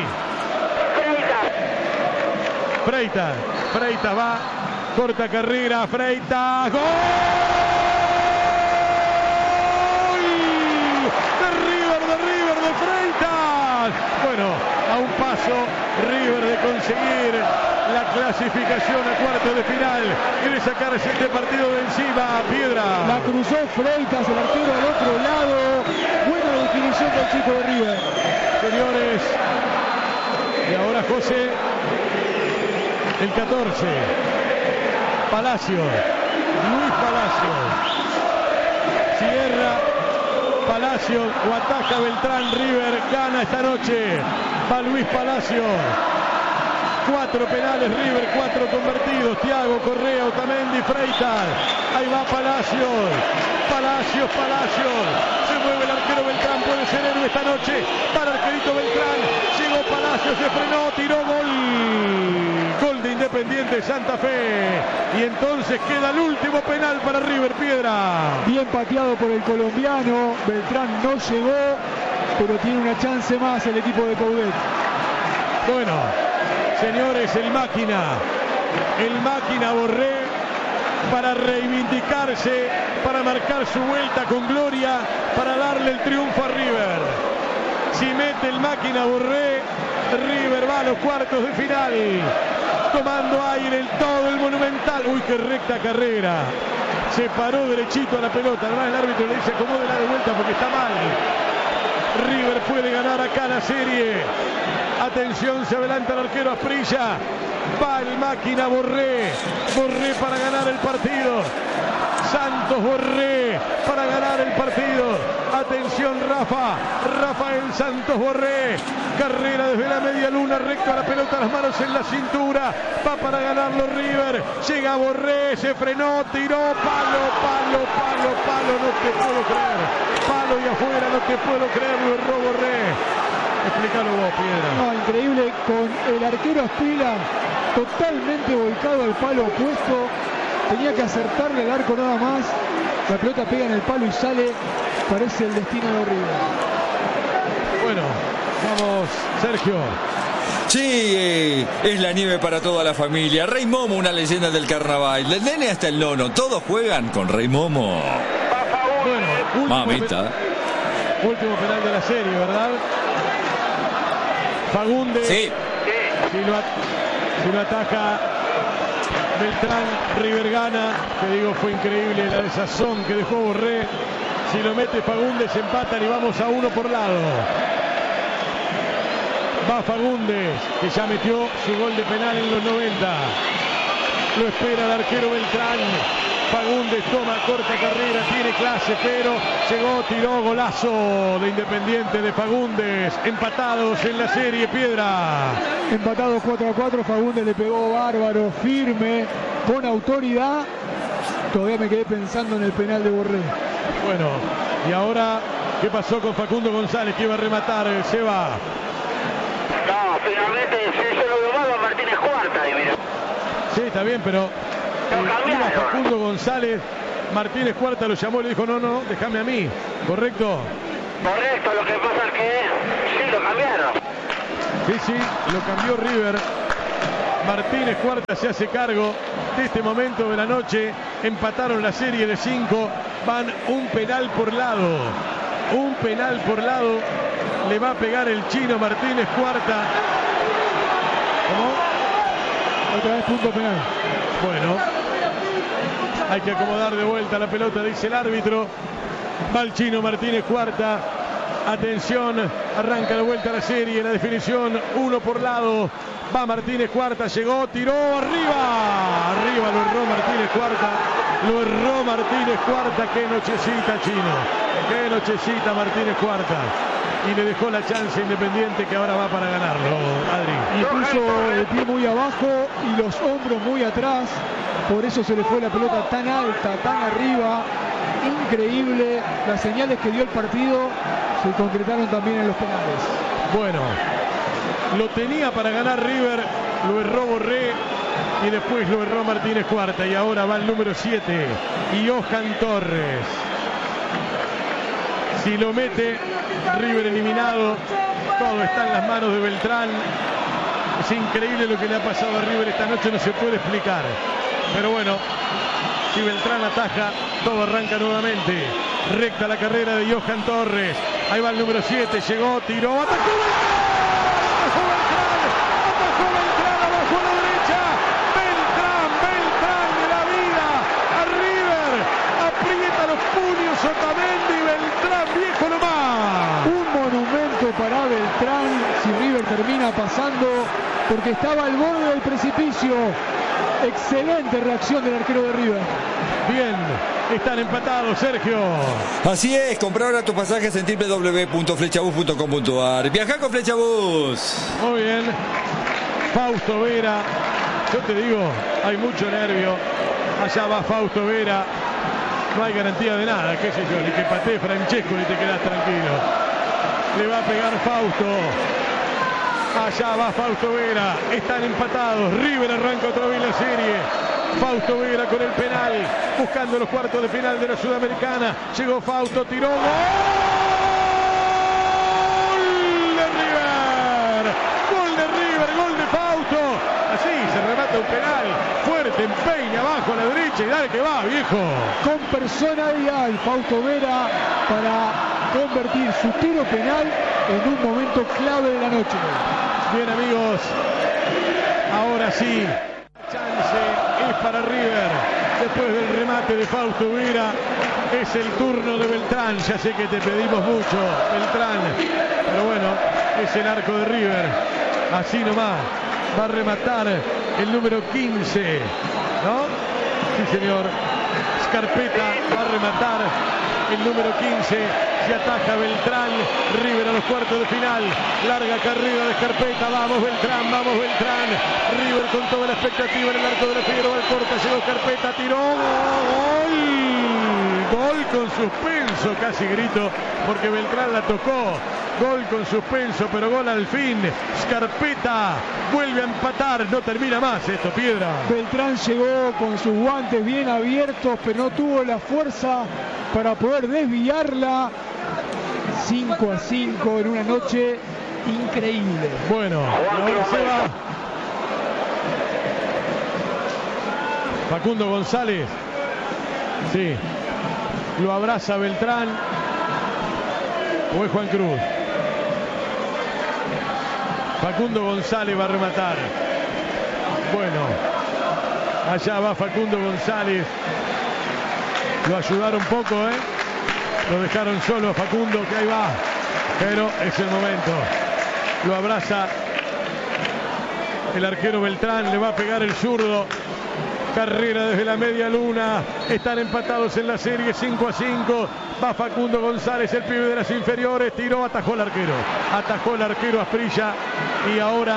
Freitas. Freitas va. Corta carrera. Freitas. ¡Gol! Bueno, a un paso River de conseguir la clasificación a cuartos de final. Quiere sacarse este partido de encima, Piedra. La cruzó Freitas, el arquero al otro lado. Buena definición del chico de River. Señores, y ahora José, el catorce. Palacios, Luis Palacios. Cierra Palacios o ataca Beltrán. River gana esta noche. Va Luis Palacios. Cuatro penales River, cuatro convertidos. Thiago, Correa, Otamendi, Freitas. Ahí va Palacios. Palacios, Palacios. Se mueve el arquero Beltrán. Puede ser héroe esta noche para el arquerito Beltrán. Llegó Palacios, se frenó, tiró, gol. Gol de Independiente Santa Fe. Y entonces queda el último penal para River, Piedra. Bien pateado por el colombiano. Beltrán no llegó, pero tiene una chance más el equipo de Coudet. Bueno, señores, el máquina. El máquina Borré para reivindicarse, para marcar su vuelta con gloria, para darle el triunfo a River. Si mete el máquina Borré, River va a los cuartos de final. Tomando aire en todo el Monumental. Uy, qué recta carrera. Se paró derechito a la pelota. Además el árbitro le dice acomódela de vuelta porque está mal. River puede ganar acá la serie. Atención, se adelanta el arquero Asprilla. Va el máquina Borré. Borré para ganar el partido. Santos Borré para ganar el partido. Atención, Rafa. Rafael Santos Borré. Carrera desde la media luna, recto a la pelota, las manos en la cintura. Va para ganarlo River. Llega Borré, se frenó, tiró. Palo, palo, palo, palo. No te puedo creer. Palo y afuera, no te puedo creer. Lo erró Borré. Explícalo vos, Piedra. No, increíble, con el arquero Asprilla totalmente volcado al palo opuesto. Tenía que acertarle al arco nada más. La pelota pega en el palo y sale. Parece el destino de River. Bueno, vamos, Sergio. Sí, es la nieve para toda la familia. Rey Momo, una leyenda del carnaval. Del nene hasta el nono, todos juegan con Rey Momo. Bueno, último, mamita. Pe último penal de la serie, ¿verdad? Fagundes. Sí. Si lo, si lo ataca Beltrán, River gana. Que digo, fue increíble la desazón que dejó Borré. Si lo mete Fagundes, empatan y vamos a uno por lado. Va Fagundes, que ya metió su gol de penal en los noventa. Lo espera el arquero Beltrán. Fagundes toma corta carrera, tiene clase, pero llegó, tiró, golazo de Independiente de Fagundes. Empatados en la serie, Piedra. Empatados cuatro a cuatro, Fagundes le pegó bárbaro, firme. con autoridad. Todavía me quedé pensando en el penal de Borré. Bueno, y ahora, ¿qué pasó con Facundo González que iba a rematar? Se va. No, finalmente se hizo lo domado a Martínez Cuarta ahí, mira. Sí, está bien, pero eh, iba Facundo González, Martínez Cuarta lo llamó y le dijo, no, no, déjame a mí, ¿correcto? Correcto, lo que pasa es que sí, lo cambiaron. Sí, sí, lo cambió River. Martínez Cuarta se hace cargo de este momento de la noche. Empataron la serie de cinco. Van un penal por lado. Un penal por lado. Le va a pegar el chino Martínez Cuarta. ¿Cómo? Otra vez punto penal. Bueno. Hay que acomodar de vuelta la pelota, dice el árbitro. Va el chino Martínez Cuarta. Atención, arranca de vuelta la serie, la definición, uno por lado. Va Martínez Cuarta, llegó, tiró, arriba. Arriba lo erró Martínez Cuarta. Lo erró Martínez Cuarta. Qué nochecita, chino. Qué nochecita Martínez Cuarta. Y le dejó la chance Independiente, que ahora va para ganarlo, Adri. Y puso el pie muy abajo y los hombros muy atrás. Por eso se le fue la pelota tan alta, tan arriba. Increíble. Las señales que dio el partido se concretaron también en los penales. Bueno, lo tenía para ganar River, lo erró Borré y después lo erró Martínez Cuarta. Y ahora va el número siete, Johan Torres. Si lo mete, River eliminado. Todo está en las manos de Beltrán. Es increíble lo que le ha pasado a River esta noche, no se puede explicar. Pero bueno, si Beltrán ataja, todo arranca nuevamente. Recta la carrera de Johan Torres. Ahí va el número siete, llegó, tiró, atacó Beltrán. Atajó Beltrán, abajo a la derecha. Beltrán, Beltrán de la vida. A River, aprieta los puños Otamendi. Beltrán, viejo nomás. Un monumento para Beltrán si River termina pasando, porque estaba al borde del precipicio. Excelente reacción del arquero de River. Bien, están empatados, Sergio. Así es, compra ahora tus pasajes en doble u doble u doble u punto flechabus punto com punto a r. Viaja con Flechabus. Muy bien. Fausto Vera. Yo te digo, hay mucho nervio. Allá va Fausto Vera. No hay garantía de nada, qué sé yo, ni que patee Francesco ni te quedás tranquilo. Le va a pegar Fausto. Allá va Fausto Vera. Están empatados. River arranca otra vez la serie. Fausto Vera con el penal. Buscando los cuartos de final de la Sudamericana. Llegó Fausto, tiró. ¡Gol de River! ¡Gol de River! ¡Gol de Fausto! Así se remata un penal. Fuerte, empeña abajo a la derecha y dale que va, viejo. Con personalidad Fausto Vera para convertir su tiro penal en un momento clave de la noche. Bien, amigos, ahora sí, chance es para River. Después del remate de Fausto Vera, es el turno de Beltrán. Ya sé que te pedimos mucho, Beltrán, pero bueno, es el arco de River. Así nomás, va a rematar el número quince, ¿no? Sí, señor. Scarpetta va a rematar el número quince. Se ataja Beltrán. River a los cuartos de final. Larga carrera de Scarpetta. Vamos Beltrán, vamos Beltrán. River con toda la expectativa en el arco de la Figueroa Corta. Llegó Scarpetta, tiró. ¡Gol! Gol con suspenso, casi grito, porque Beltrán la tocó. Gol con suspenso, pero gol al fin. Scarpetta vuelve a empatar. No termina más esto, Piedra. Beltrán llegó con sus guantes bien abiertos, pero no tuvo la fuerza para poder desviarla. cinco a cinco en una noche increíble. Bueno, ahora se va Facundo González. Sí, lo abraza Beltrán. O es Juan Cruz. Facundo González va a rematar. Bueno, allá va Facundo González. Lo ayudaron poco, ¿eh? Lo dejaron solo a Facundo, que ahí va. Pero es el momento. Lo abraza el arquero Beltrán. Le va a pegar el zurdo. Carrera desde la media luna. Están empatados en la serie cinco a cinco. Va Facundo González, el pibe de las inferiores. Tiró, atajó el arquero. Atajó el arquero Asprilla. Y ahora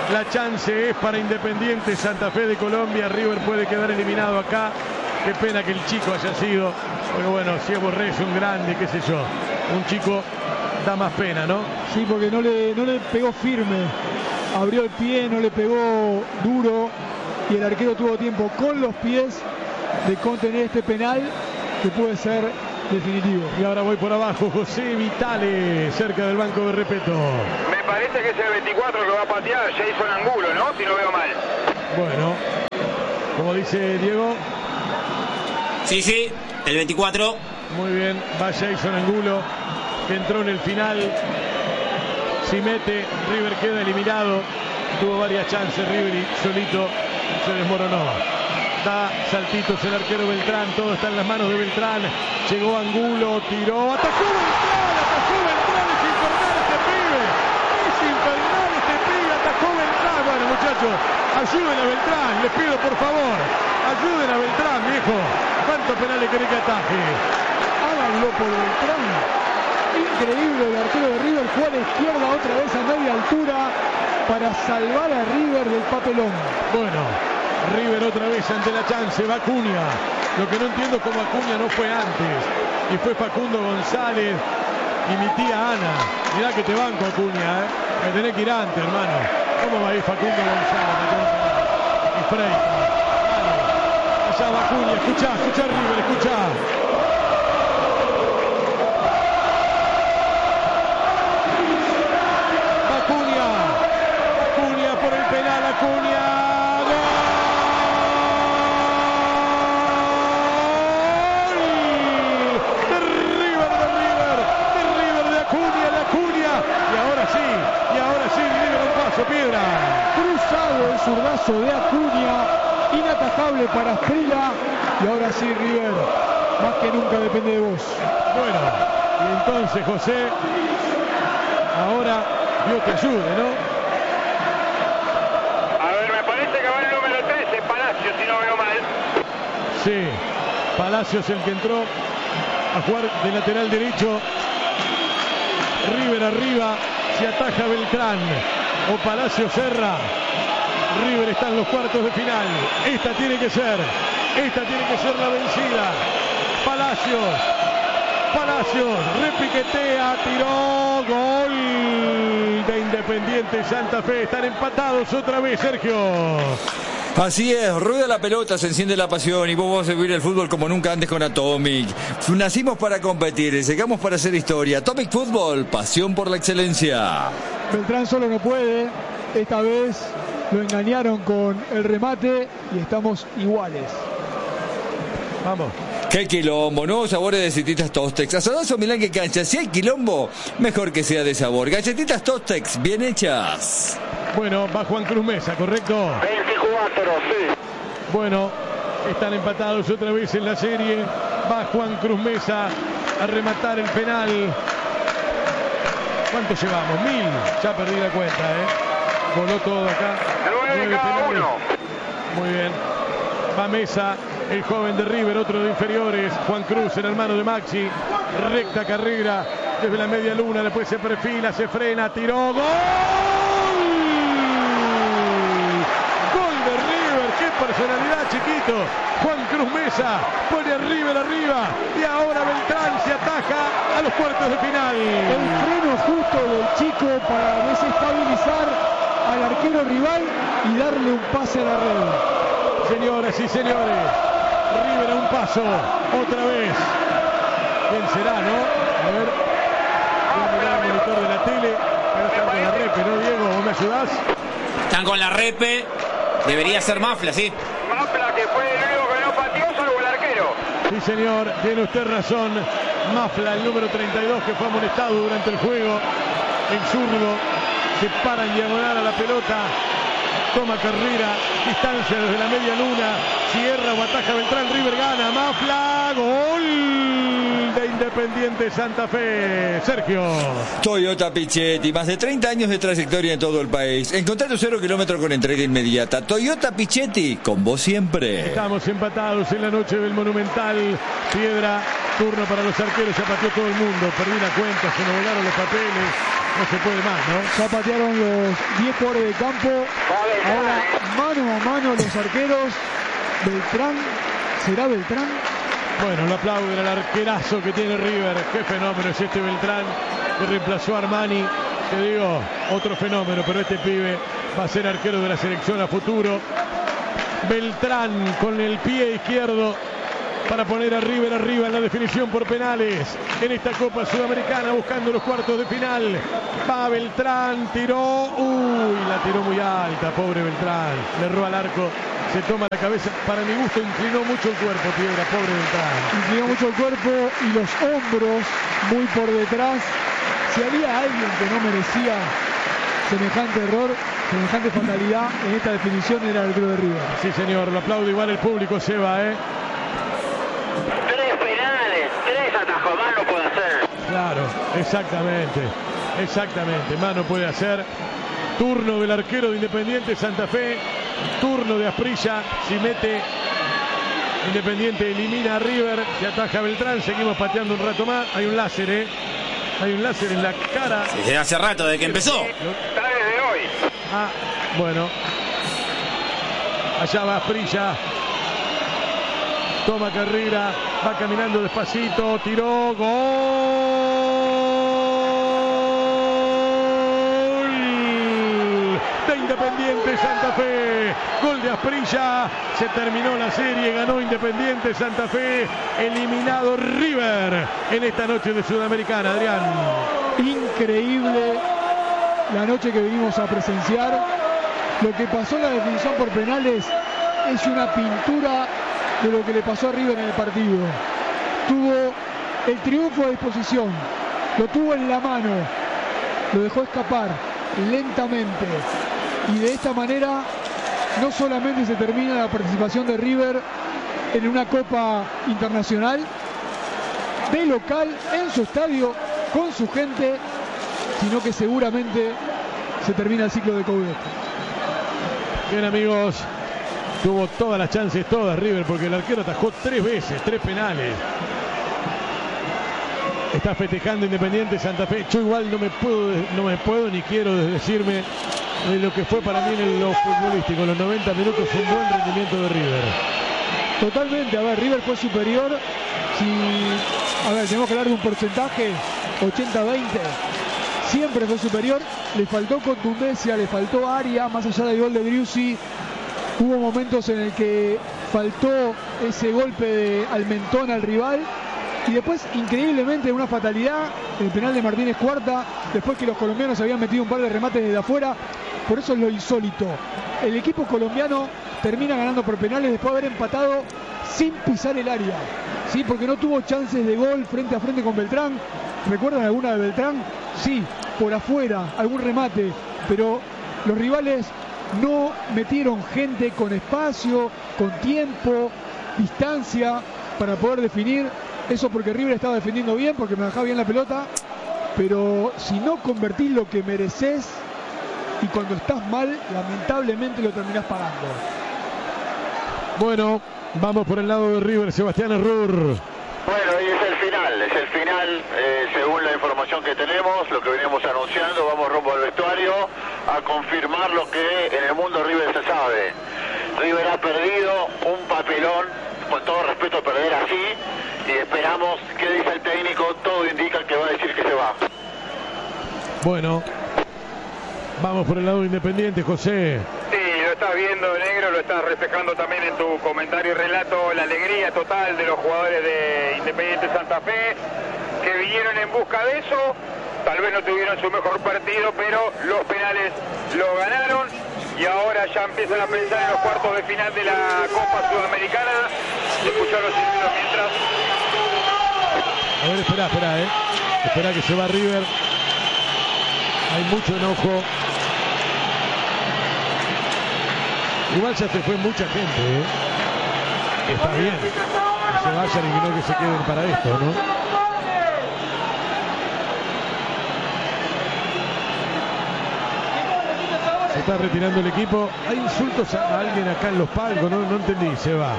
La chance es para Independiente Santa Fe de Colombia. River puede quedar eliminado acá. Qué pena que el chico haya sido. Pero bueno, si es Borré, es un grande, qué sé yo. Un chico da más pena, ¿no? Sí, porque no le, no le pegó firme. Abrió el pie, no le pegó duro. Y el arquero tuvo tiempo con los pies de contener este penal que puede ser definitivo. Y ahora voy por abajo, José Vitale, cerca del banco de Repeto. Me parece que es el veinticuatro que va a patear Jason Angulo, ¿no? Si no veo mal. Bueno, como dice Diego. Sí, sí, el veinticuatro. Muy bien, va Jason Angulo, que entró en el final. Si mete, River queda eliminado. Tuvo varias chances River y solito se desmoronó. Da saltitos el arquero Beltrán, todo está en las manos de Beltrán. Llegó Angulo, tiró, atacó Beltrán, atacó Beltrán, es infernal este pibe, es infernal este pibe, atacó Beltrán. Bueno, muchachos, ayuden a Beltrán, les pido por favor, ayuden a Beltrán, viejo. ¿Cuántos penales querés que ataje? Háganlo por Beltrán. Increíble, el arquero de River fue a la izquierda otra vez a media altura para salvar a River del papelón. Bueno, River otra vez ante la chance, va Acuña. Lo que no entiendo es cómo Acuña no fue antes. Y fue Facundo González y mi tía Ana. Mirá que te banco, Acuña, ¿eh? Me tenés que ir antes, hermano. ¿Cómo va a ir Facundo González? Y Freitas. Vale. Allá va Acuña, escuchá, escuchá River, escuchá. Acuña. Acuña por el penal, Acuña. Piedra. Cruzado el zurdazo de Acuña, inatajable para Asprilla, y ahora sí River, más que nunca depende de vos. Bueno, y entonces José, ahora Dios te ayude, ¿no? A ver, me parece que va el número trece, Palacios, si no veo mal. Sí, Palacios el que entró a jugar de lateral derecho. River arriba, se ataja Beltrán. O Palacio cerra. River está en los cuartos de final. Esta tiene que ser. Esta tiene que ser la vencida. Palacios. Palacios. Repiquetea. Tiró. Gol de Independiente Santa Fe. Están empatados otra vez, Sergio. Así es, rueda la pelota, se enciende la pasión y vos vas a vivir el fútbol como nunca antes con Atomic. Nacimos para competir, llegamos para hacer historia. Atomic Fútbol, pasión por la excelencia. Beltrán solo no puede, esta vez lo engañaron con el remate y estamos iguales. Vamos. Qué quilombo, nuevos sabores de galletitas Tostex. Asadoso Milán que cancha, si hay quilombo, mejor que sea de sabor. Galletitas Tostex, bien hechas. Bueno, va Juan Cruz Mesa, ¿correcto? veinticuatro, sí. Bueno, están empatados otra vez en la serie. Va Juan Cruz Mesa a rematar el penal. ¿Cuánto llevamos? Mil. Ya perdí la cuenta, ¿eh? Voló todo acá. Nueve cada uno. Muy bien. Va Mesa, el joven de River, otro de inferiores. Juan Cruz, el hermano de Maxi. Recta carrera desde la media luna. Después se perfila, se frena, tiró. ¡Gol! ¡Qué personalidad, chiquito! Juan Cruz Mesa pone a River arriba y ahora Beltrán se ataja a los cuartos de final. El freno justo del chico para desestabilizar al arquero rival y darle un pase a la red. Señoras y señores, River a un paso, otra vez. ¿Quién será, no? A ver, voy a mirar el monitor de la tele. Pero están con la repe, ¿no, Diego? ¿Vos me ayudás? Están con la repe. Debería ser Mafla, sí. Mafla, que fue el único que no pateó, salvo el arquero. Sí, señor, tiene usted razón. Mafla, el número treinta y dos, que fue amonestado durante el juego. El zurdo se para en diagonal a la pelota. Toma carrera, distancia desde la media luna. Cierra o ataja Beltrán, River gana. Mafla, gol de Independiente Santa Fe. Sergio. Toyota Pichetti, más de treinta años de trayectoria en todo el país. Encontrá tu cero kilómetro con entrega inmediata. Toyota Pichetti, con vos siempre. Estamos empatados en la noche del Monumental. Piedra, turno para los arqueros, se pateó todo el mundo. Perdí la cuenta, se nos volaron los papeles. No se puede más, ¿no? Ya patearon los diez jugadores de campo. Ahora mano a mano los arqueros. Beltrán, ¿será Beltrán? Bueno, lo aplauden al arquerazo que tiene River. Qué fenómeno es este Beltrán, que reemplazó a Armani. Te digo, otro fenómeno, pero este pibe va a ser arquero de la selección a futuro. Beltrán con el pie izquierdo para poner a River arriba en la definición por penales en esta Copa Sudamericana, buscando los cuartos de final. Va Beltrán, tiró, uy, la tiró muy alta, pobre Beltrán, le erró al arco, se toma la cabeza, para mi gusto inclinó mucho el cuerpo, Piedra, pobre Beltrán. Inclinó mucho el cuerpo y los hombros muy por detrás. Si había alguien que no merecía semejante error, semejante fatalidad en esta definición, era el arquero de River. Sí, señor, lo aplaude igual el público, Seba, ¿eh? Tres penales, tres atajos más no puede hacer. Claro, exactamente, exactamente, más no puede hacer. Turno del arquero de Independiente Santa Fe, turno de Asprilla, si mete Independiente elimina a River, se ataja Beltrán, seguimos pateando un rato más, hay un láser, ¿eh? Hay un láser en la cara. Desde hace rato, desde que empezó. Está desde hoy. Ah, bueno. Allá va Asprilla. Toma carrera, va caminando despacito, tiró, gol de Independiente Santa Fe, gol de Asprilla, se terminó la serie, ganó Independiente Santa Fe, eliminado River en esta noche de Sudamericana, Adrián. Increíble la noche que venimos a presenciar. Lo que pasó en la definición por penales es una pintura de lo que le pasó a River en el partido. Tuvo el triunfo a disposición, lo tuvo en la mano, lo dejó escapar lentamente, y de esta manera no solamente se termina la participación de River en una Copa Internacional de local en su estadio con su gente, sino que seguramente se termina el ciclo de Coudet. Bien, amigos, tuvo todas las chances, todas River, porque el arquero atajó tres veces, tres penales. Está festejando Independiente Santa Fe. Yo igual no me puedo, no me puedo ni quiero decirme de lo que fue para mí en lo futbolístico. Los noventa minutos fue un buen rendimiento de River. Totalmente, a ver, River fue superior. Si, a ver, tenemos que hablar de un porcentaje, ochenta veinte. Siempre fue superior, le faltó contundencia, le faltó área, más allá del gol de Driussi. Hubo momentos en el que faltó ese golpe de, al mentón al rival. Y después, increíblemente, una fatalidad, el penal de Martínez Cuarta, después que los colombianos habían metido un par de remates desde afuera. Por eso es lo insólito. El equipo colombiano termina ganando por penales después de haber empatado sin pisar el área, ¿sí? Porque no tuvo chances de gol frente a frente con Beltrán. ¿Recuerdan alguna de Beltrán? Sí, por afuera, algún remate, pero los rivales no metieron gente con espacio, con tiempo, distancia para poder definir. Eso porque River estaba defendiendo bien, porque manejaba bien la pelota, pero si no convertís lo que mereces y cuando estás mal, lamentablemente lo terminás pagando. Bueno, vamos por el lado de River, Sebastián Errur. Bueno, y es el final, es el final, eh, según la información que tenemos, lo que venimos anunciando, vamos rumbo al vestuario a confirmar lo que en el mundo River se sabe. River ha perdido un papelón, con todo respeto, perder así, y esperamos qué dice el técnico. Todo indica que va a decir que se va. Bueno, vamos por el lado Independiente, José. Sí, lo estás viendo, negro, lo estás reflejando también en tu comentario y relato, la alegría total de los jugadores de Independiente Santa Fe, que vinieron en busca de eso. Tal vez no tuvieron su mejor partido, pero los penales lo ganaron y ahora ya empiezan a pensar en los cuartos de final de la Copa Sudamericana. Escuchar los silbidos mientras. A ver, espera, espera, eh. Espera que se va River. Hay mucho enojo. Igual ya se fue mucha gente, ¿eh? Está bien que se vayan y que no que se queden para esto, ¿no? Se está retirando el equipo. Hay insultos a alguien acá en los palcos, no, no entendí, se va.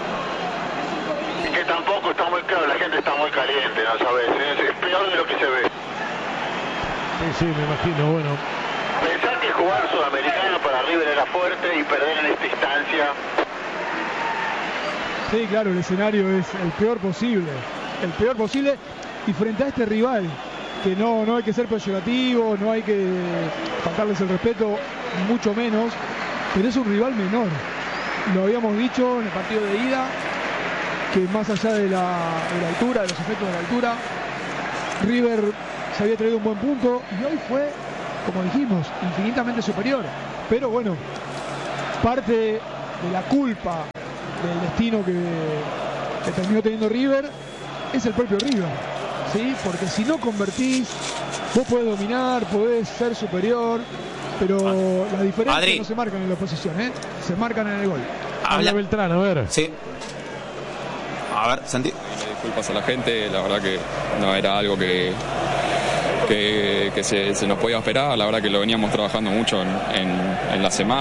Y que tampoco está muy claro, la gente está muy caliente, ¿no sabes? Es, es peor de lo que se ve. Sí, sí, me imagino, bueno. ¿Pensás que jugar Sudamericana para River era fuerte y perder en esta instancia? Sí, claro, el escenario es el peor posible. El peor posible. Y frente a este rival, que no, no hay que ser peyorativo, no hay que faltarles el respeto, mucho menos, pero es un rival menor. Lo habíamos dicho en el partido de ida, que más allá de la, de la altura, de los efectos de la altura, River se había traído un buen punto y hoy fue, como dijimos, infinitamente superior. Pero bueno, parte de la culpa del destino que, que terminó teniendo River es el propio River, ¿sí? Porque si no convertís, vos podés dominar, podés ser superior, pero las diferencias Adri. no se marcan en la oposición, ¿eh? Se marcan en el gol. Habla Beltrán, a ver. Sí. A ver, Santi. Disculpas a la gente, la verdad que no era algo que que, que se, se nos podía esperar, la verdad que lo veníamos trabajando mucho en, en, en la semana.